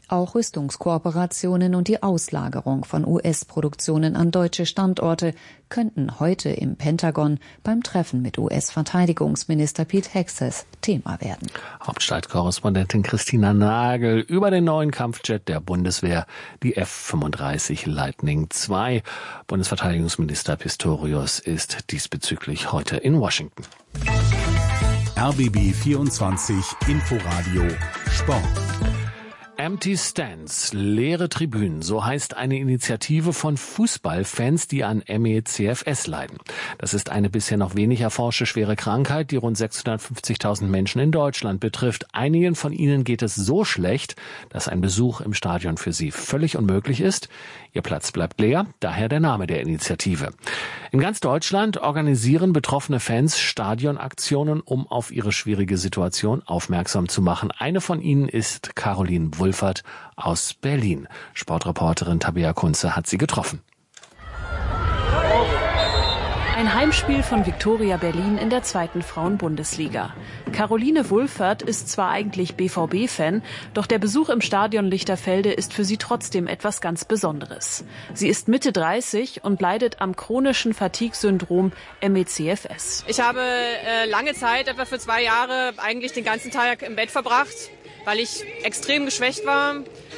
Auch Rüstungskooperationen und die Auslagerung von U S-Produktionen an deutsche Standorte könnten heute im Pentagon beim Treffen mit U S-Verteidigungsminister Pete Hegseth Thema werden. Hauptstadtkorrespondentin Christina Nagel über den neuen Kampfjet der Bundeswehr, die F fünfunddreißig Lightning zwei. Bundesverteidigungsminister Pistorius ist diesbezüglich heute in Washington. R B B vierundzwanzig Inforadio Sport. Empty Stands, leere Tribünen, so heißt eine Initiative von Fußballfans, die an M E C F S leiden. Das ist eine bisher noch wenig erforschte schwere Krankheit, die rund sechshundertfünfzigtausend Menschen in Deutschland betrifft. Einigen von ihnen geht es so schlecht, dass ein Besuch im Stadion für sie völlig unmöglich ist. Ihr Platz bleibt leer, daher der Name der Initiative. In ganz Deutschland organisieren betroffene Fans Stadionaktionen, um auf ihre schwierige Situation aufmerksam zu machen. Eine von ihnen ist Caroline Wulffert aus Berlin. Sportreporterin Tabea Kunze hat sie getroffen. Ein Heimspiel von Viktoria Berlin in der zweiten Frauen-Bundesliga. Caroline Wulffert ist zwar eigentlich B V B-Fan, doch der Besuch im Stadion Lichterfelde ist für sie trotzdem etwas ganz Besonderes. Sie ist Mitte dreißig und leidet am chronischen Fatigue-Syndrom M E C F S. Ich habe äh, lange Zeit, etwa für zwei Jahre, eigentlich den ganzen Tag im Bett verbracht, weil ich extrem geschwächt war.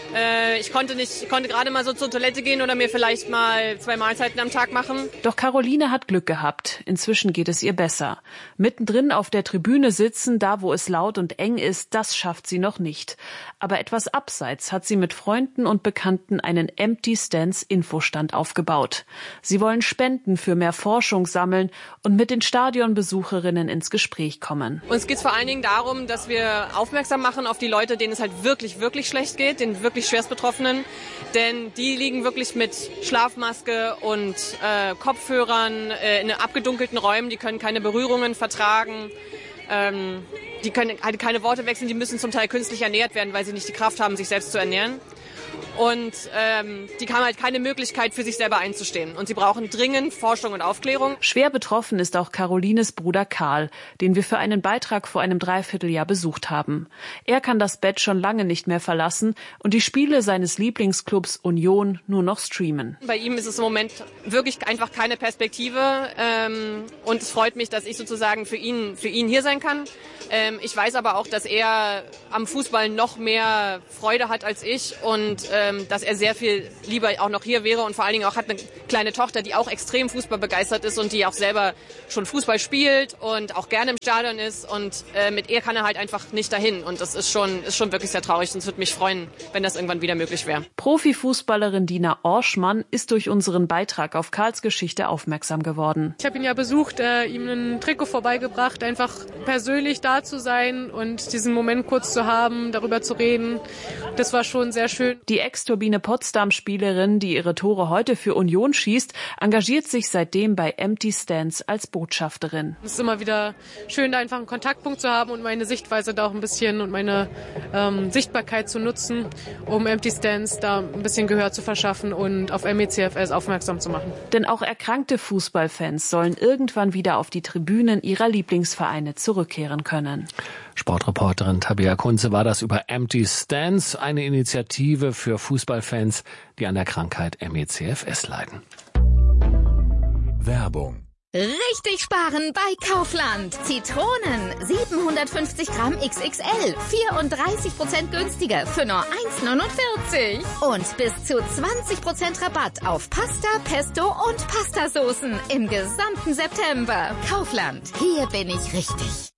Äh, ich konnte nicht, ich konnte gerade mal so zur Toilette gehen oder mir vielleicht mal zwei Mahlzeiten am Tag machen. Doch Caroline hat Glück gehabt. Inzwischen geht es ihr besser. Mittendrin auf der Tribüne sitzen, da wo es laut und eng ist, das schafft sie noch nicht. Aber etwas abseits hat sie mit Freunden und Bekannten einen Empty Stands Infostand aufgebaut. Sie wollen Spenden für mehr Forschung sammeln und mit den Stadionbesucherinnen ins Gespräch kommen. Uns geht es vor allen Dingen darum, dass wir aufmerksam machen auf die Leute, denen es halt wirklich, wirklich schlecht geht, den wirklich schwerst Betroffenen. Denn die liegen wirklich mit Schlafmaske und äh, Kopfhörern äh, in abgedunkelten Räumen, die können keine Berührungen vertragen. Ähm, die können halt keine Worte wechseln, die müssen zum Teil künstlich ernährt werden, weil sie nicht die Kraft haben, sich selbst zu ernähren. Und ähm, die haben halt keine Möglichkeit, für sich selber einzustehen. Und sie brauchen dringend Forschung und Aufklärung. Schwer betroffen ist auch Carolines Bruder Karl, den wir für einen Beitrag vor einem Dreivierteljahr besucht haben. Er kann das Bett schon lange nicht mehr verlassen und die Spiele seines Lieblingsclubs Union nur noch streamen. Bei ihm ist es im Moment wirklich einfach keine Perspektive. Ähm, und es freut mich, dass ich sozusagen für ihn, für ihn hier sein kann. Ähm, ich weiß aber auch, dass er am Fußball noch mehr Freude hat als ich und ähm, dass er sehr viel lieber auch noch hier wäre und vor allen Dingen auch hat eine kleine Tochter, die auch extrem Fußball begeistert ist und die auch selber schon Fußball spielt und auch gerne im Stadion ist und äh, mit ihr kann er halt einfach nicht dahin und das ist schon, ist schon wirklich sehr traurig und es würde mich freuen, wenn das irgendwann wieder möglich wäre. Profifußballerin Dina Orschmann ist durch unseren Beitrag auf Karls Geschichte aufmerksam geworden. Ich habe ihn ja besucht, äh, ihm ein Trikot vorbeigebracht, einfach persönlich da zu sein und diesen Moment kurz zu haben, darüber zu reden. Das war schon sehr schön. Die Ex-Turbine Potsdam-Spielerin, die ihre Tore heute für Union schießt, engagiert sich seitdem bei Empty Stands als Botschafterin. Es ist immer wieder schön, da einfach einen Kontaktpunkt zu haben und meine Sichtweise da auch ein bisschen und meine ähm, Sichtbarkeit zu nutzen, um Empty Stands da ein bisschen Gehör zu verschaffen und auf M E C F S aufmerksam zu machen. Denn auch erkrankte Fußballfans sollen irgendwann wieder auf die Tribünen ihrer Lieblingsvereine zurückkehren können. Sportreporterin Tabea Kunze war das über Empty Stands, eine Initiative für Fußballfans, die an der Krankheit M E C F S leiden. Werbung. Richtig sparen bei Kaufland. Zitronen siebenhundertfünfzig Gramm X X L, vierunddreißig Prozent günstiger für nur eins neunundvierzig. Und bis zu zwanzig Prozent Rabatt auf Pasta, Pesto und Pastasoßen im gesamten September. Kaufland, hier bin ich richtig.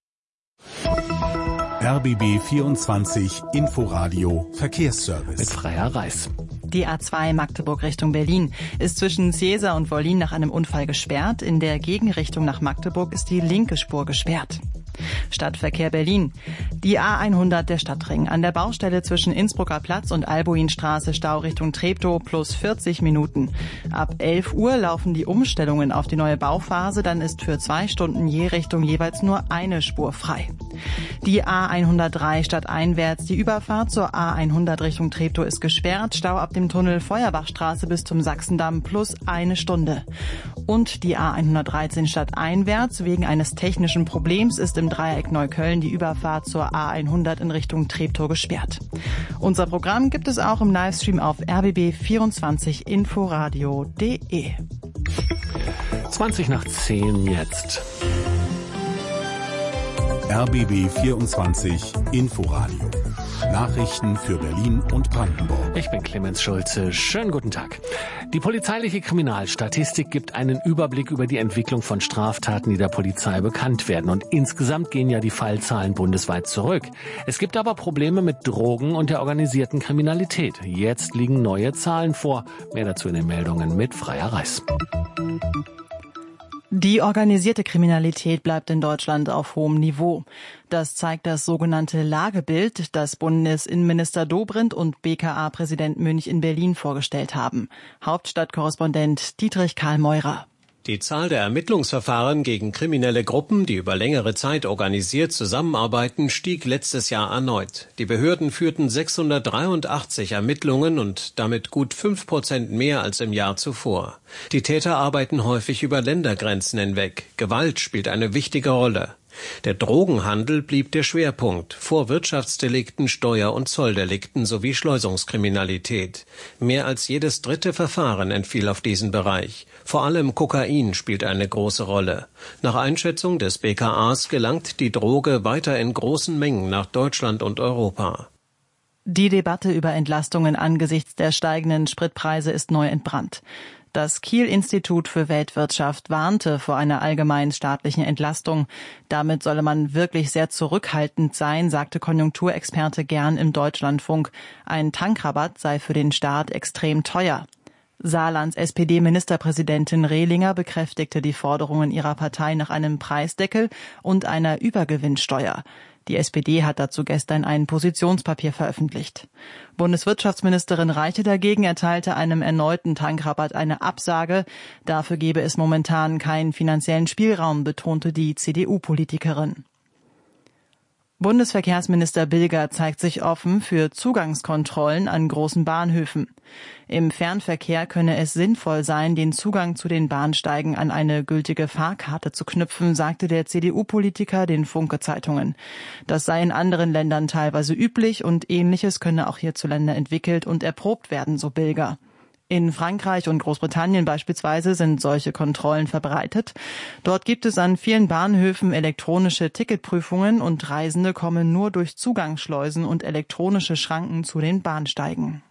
R B B vierundzwanzig Inforadio Verkehrsservice. Mit Freier Reis. Die A zwei Magdeburg Richtung Berlin ist zwischen Seesa und Wollin nach einem Unfall gesperrt. In der Gegenrichtung nach Magdeburg ist die linke Spur gesperrt. Stadtverkehr Berlin. Die A hundert der Stadtring. An der Baustelle zwischen Innsbrucker Platz und Albuinstraße Stau Richtung Treptow plus vierzig Minuten. Ab elf Uhr laufen die Umstellungen auf die neue Bauphase. Dann ist für zwei Stunden je Richtung jeweils nur eine Spur frei. Die A hundertdrei stadteinwärts. Die Überfahrt zur A hundert Richtung Treptow ist gesperrt. Stau ab dem Tunnel Feuerbachstraße bis zum Sachsendamm plus eine Stunde. Und die A hundertdreizehn stadteinwärts. Wegen eines technischen Problems ist im Dreieck Neukölln die Überfahrt zur A hundert in Richtung Treptow gesperrt. Unser Programm gibt es auch im Livestream auf r b b vierundzwanzig inforadio punkt de. zwanzig nach zehn jetzt. R B B vierundzwanzig Inforadio. Nachrichten für Berlin und Brandenburg. Ich bin Clemens Schulze. Schönen guten Tag. Die polizeiliche Kriminalstatistik gibt einen Überblick über die Entwicklung von Straftaten, die der Polizei bekannt werden. Und insgesamt gehen ja die Fallzahlen bundesweit zurück. Es gibt aber Probleme mit Drogen und der organisierten Kriminalität. Jetzt liegen neue Zahlen vor. Mehr dazu in den Meldungen mit Freya Reis. Die organisierte Kriminalität bleibt in Deutschland auf hohem Niveau. Das zeigt das sogenannte Lagebild, das Bundesinnenminister Dobrindt und B K A-Präsident Münch in Berlin vorgestellt haben. Hauptstadtkorrespondent Dietrich Karl Meurer. Die Zahl der Ermittlungsverfahren gegen kriminelle Gruppen, die über längere Zeit organisiert zusammenarbeiten, stieg letztes Jahr erneut. Die Behörden führten sechshundertdreiundachtzig Ermittlungen und damit gut fünf Prozent mehr als im Jahr zuvor. Die Täter arbeiten häufig über Ländergrenzen hinweg. Gewalt spielt eine wichtige Rolle. Der Drogenhandel blieb der Schwerpunkt, vor Wirtschaftsdelikten, Steuer- und Zolldelikten sowie Schleusungskriminalität. Mehr als jedes dritte Verfahren entfiel auf diesen Bereich. Vor allem Kokain spielt eine große Rolle. Nach Einschätzung des B K As gelangt die Droge weiter in großen Mengen nach Deutschland und Europa. Die Debatte über Entlastungen angesichts der steigenden Spritpreise ist neu entbrannt. Das Kiel-Institut für Weltwirtschaft warnte vor einer allgemeinen staatlichen Entlastung. Damit solle man wirklich sehr zurückhaltend sein, sagte Konjunkturexperte Gern im Deutschlandfunk. Ein Tankrabatt sei für den Staat extrem teuer. Saarlands S P D-Ministerpräsidentin Rehlinger bekräftigte die Forderungen ihrer Partei nach einem Preisdeckel und einer Übergewinnsteuer. Die S P D hat dazu gestern ein Positionspapier veröffentlicht. Bundeswirtschaftsministerin Reiche dagegen erteilte einem erneuten Tankrabatt eine Absage. Dafür gebe es momentan keinen finanziellen Spielraum, betonte die C D U-Politikerin. Bundesverkehrsminister Bilger zeigt sich offen für Zugangskontrollen an großen Bahnhöfen. Im Fernverkehr könne es sinnvoll sein, den Zugang zu den Bahnsteigen an eine gültige Fahrkarte zu knüpfen, sagte der C D U-Politiker den Funke-Zeitungen. Das sei in anderen Ländern teilweise üblich und Ähnliches könne auch hierzulande entwickelt und erprobt werden, so Bilger. In Frankreich und Großbritannien beispielsweise sind solche Kontrollen verbreitet. Dort gibt es an vielen Bahnhöfen elektronische Ticketprüfungen und Reisende kommen nur durch Zugangsschleusen und elektronische Schranken zu den Bahnsteigen.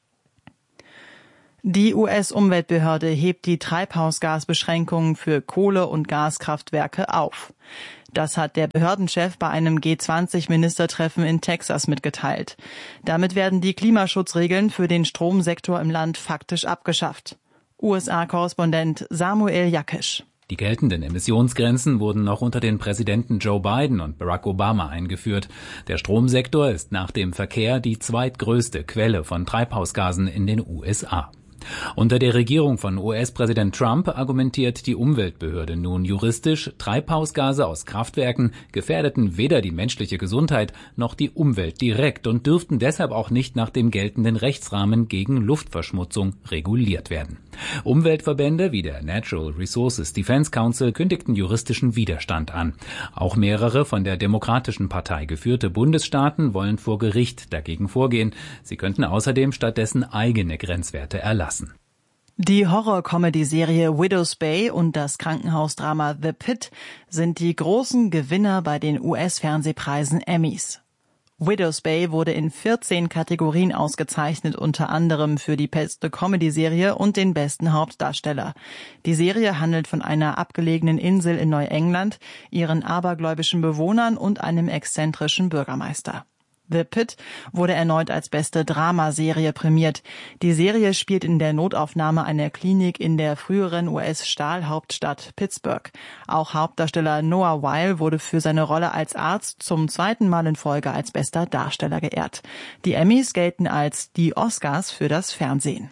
Die U S-Umweltbehörde hebt die Treibhausgasbeschränkungen für Kohle- und Gaskraftwerke auf. Das hat der Behördenchef bei einem G zwanzig Ministertreffen in Texas mitgeteilt. Damit werden die Klimaschutzregeln für den Stromsektor im Land faktisch abgeschafft. U S A-Korrespondent Samuel Jakisch. Die geltenden Emissionsgrenzen wurden noch unter den Präsidenten Joe Biden und Barack Obama eingeführt. Der Stromsektor ist nach dem Verkehr die zweitgrößte Quelle von Treibhausgasen in den U S A. Unter der Regierung von U S-Präsident Trump argumentiert die Umweltbehörde nun juristisch, Treibhausgase aus Kraftwerken gefährdeten weder die menschliche Gesundheit noch die Umwelt direkt und dürften deshalb auch nicht nach dem geltenden Rechtsrahmen gegen Luftverschmutzung reguliert werden. Umweltverbände wie der Natural Resources Defense Council kündigten juristischen Widerstand an. Auch mehrere von der Demokratischen Partei geführte Bundesstaaten wollen vor Gericht dagegen vorgehen. Sie könnten außerdem stattdessen eigene Grenzwerte erlassen. Die Horror-Comedy-Serie Widow's Bay und das Krankenhausdrama The Pit sind die großen Gewinner bei den U S-Fernsehpreisen Emmys. Widow's Bay wurde in vierzehn Kategorien ausgezeichnet, unter anderem für die beste Comedy-Serie und den besten Hauptdarsteller. Die Serie handelt von einer abgelegenen Insel in Neuengland, ihren abergläubischen Bewohnern und einem exzentrischen Bürgermeister. The Pit wurde erneut als beste Dramaserie prämiert. Die Serie spielt in der Notaufnahme einer Klinik in der früheren U S-Stahlhauptstadt Pittsburgh. Auch Hauptdarsteller Noah Weil wurde für seine Rolle als Arzt zum zweiten Mal in Folge als bester Darsteller geehrt. Die Emmys gelten als die Oscars für das Fernsehen.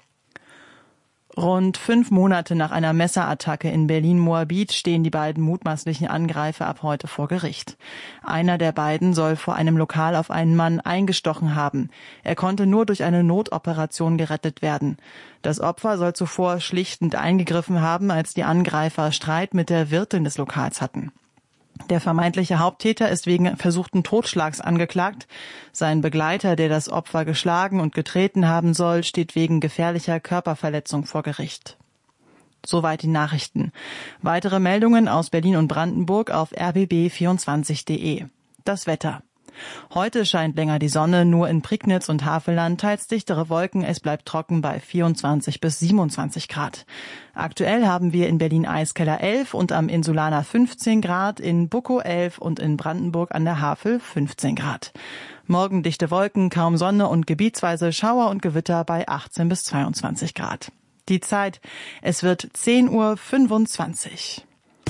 Rund fünf Monate nach einer Messerattacke in Berlin-Moabit stehen die beiden mutmaßlichen Angreifer ab heute vor Gericht. Einer der beiden soll vor einem Lokal auf einen Mann eingestochen haben. Er konnte nur durch eine Notoperation gerettet werden. Das Opfer soll zuvor schlichtend eingegriffen haben, als die Angreifer Streit mit der Wirtin des Lokals hatten. Der vermeintliche Haupttäter ist wegen versuchten Totschlags angeklagt. Sein Begleiter, der das Opfer geschlagen und getreten haben soll, steht wegen gefährlicher Körperverletzung vor Gericht. Soweit die Nachrichten. Weitere Meldungen aus Berlin und Brandenburg auf r b b vierundzwanzig punkt de. Das Wetter. Heute scheint länger die Sonne, nur in Prignitz und Havelland teils dichtere Wolken. Es bleibt trocken bei vierundzwanzig bis siebenundzwanzig Grad. Aktuell haben wir in Berlin-Eiskeller elf und am Insulaner fünfzehn Grad, in Buckow elf und in Brandenburg an der Havel fünfzehn Grad. Morgen dichte Wolken, kaum Sonne und gebietsweise Schauer und Gewitter bei achtzehn bis zweiundzwanzig Grad. Die Zeit, es wird zehn Uhr fünfundzwanzig.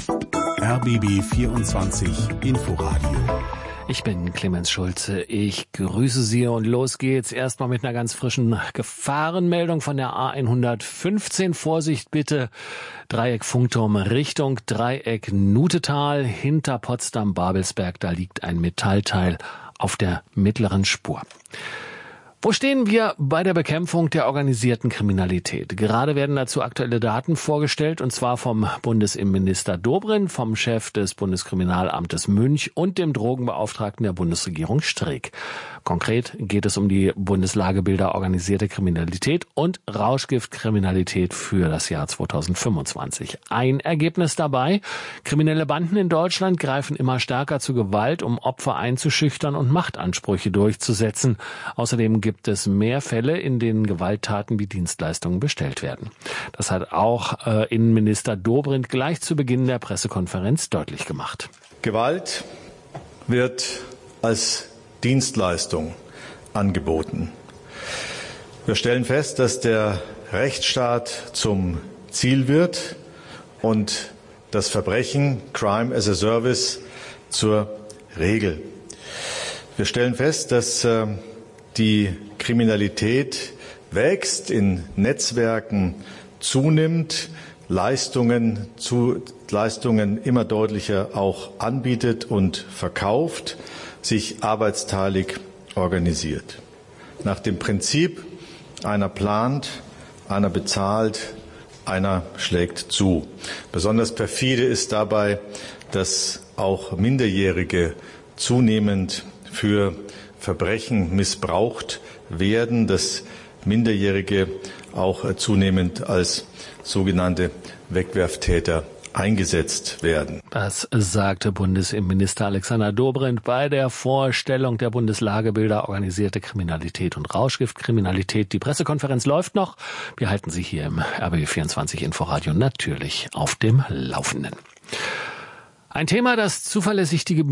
R B B vierundzwanzig Inforadio. Ich bin Clemens Schulze. Ich grüße Sie und los geht's erstmal mit einer ganz frischen Gefahrenmeldung von der A hundertfünfzehn. Vorsicht bitte, Dreieck Funkturm Richtung Dreieck Nutetal hinter Potsdam-Babelsberg. Da liegt ein Metallteil auf der mittleren Spur. Wo stehen wir bei der Bekämpfung der organisierten Kriminalität? Gerade werden dazu aktuelle Daten vorgestellt, und zwar vom Bundesinnenminister Dobrindt, vom Chef des Bundeskriminalamtes Münch und dem Drogenbeauftragten der Bundesregierung Streeck. Konkret geht es um die Bundeslagebilder organisierte Kriminalität und Rauschgiftkriminalität für das Jahr zweitausendfünfundzwanzig. Ein Ergebnis dabei: Kriminelle Banden in Deutschland greifen immer stärker zu Gewalt, um Opfer einzuschüchtern und Machtansprüche durchzusetzen. Außerdem gibt gibt es mehr Fälle, in denen Gewalttaten wie Dienstleistungen bestellt werden. Das hat auch äh, Innenminister Dobrindt gleich zu Beginn der Pressekonferenz deutlich gemacht. Gewalt wird als Dienstleistung angeboten. Wir stellen fest, dass der Rechtsstaat zum Ziel wird und das Verbrechen, Crime as a Service, zur Regel. Wir stellen fest, dass äh, die Kriminalität wächst, in Netzwerken zunimmt, Leistungen, zu, Leistungen immer deutlicher auch anbietet und verkauft, sich arbeitsteilig organisiert. Nach dem Prinzip, einer plant, einer bezahlt, einer schlägt zu. Besonders perfide ist dabei, dass auch Minderjährige zunehmend für Verbrechen missbraucht werden, dass Minderjährige auch zunehmend als sogenannte Wegwerftäter eingesetzt werden. Das sagte Bundesinnenminister Alexander Dobrindt bei der Vorstellung der Bundeslagebilder organisierte Kriminalität und Rauschgiftkriminalität. Die Pressekonferenz läuft noch. Wir halten Sie hier im R B B vierundzwanzig Inforadio natürlich auf dem Laufenden. Ein Thema, das zuverlässig die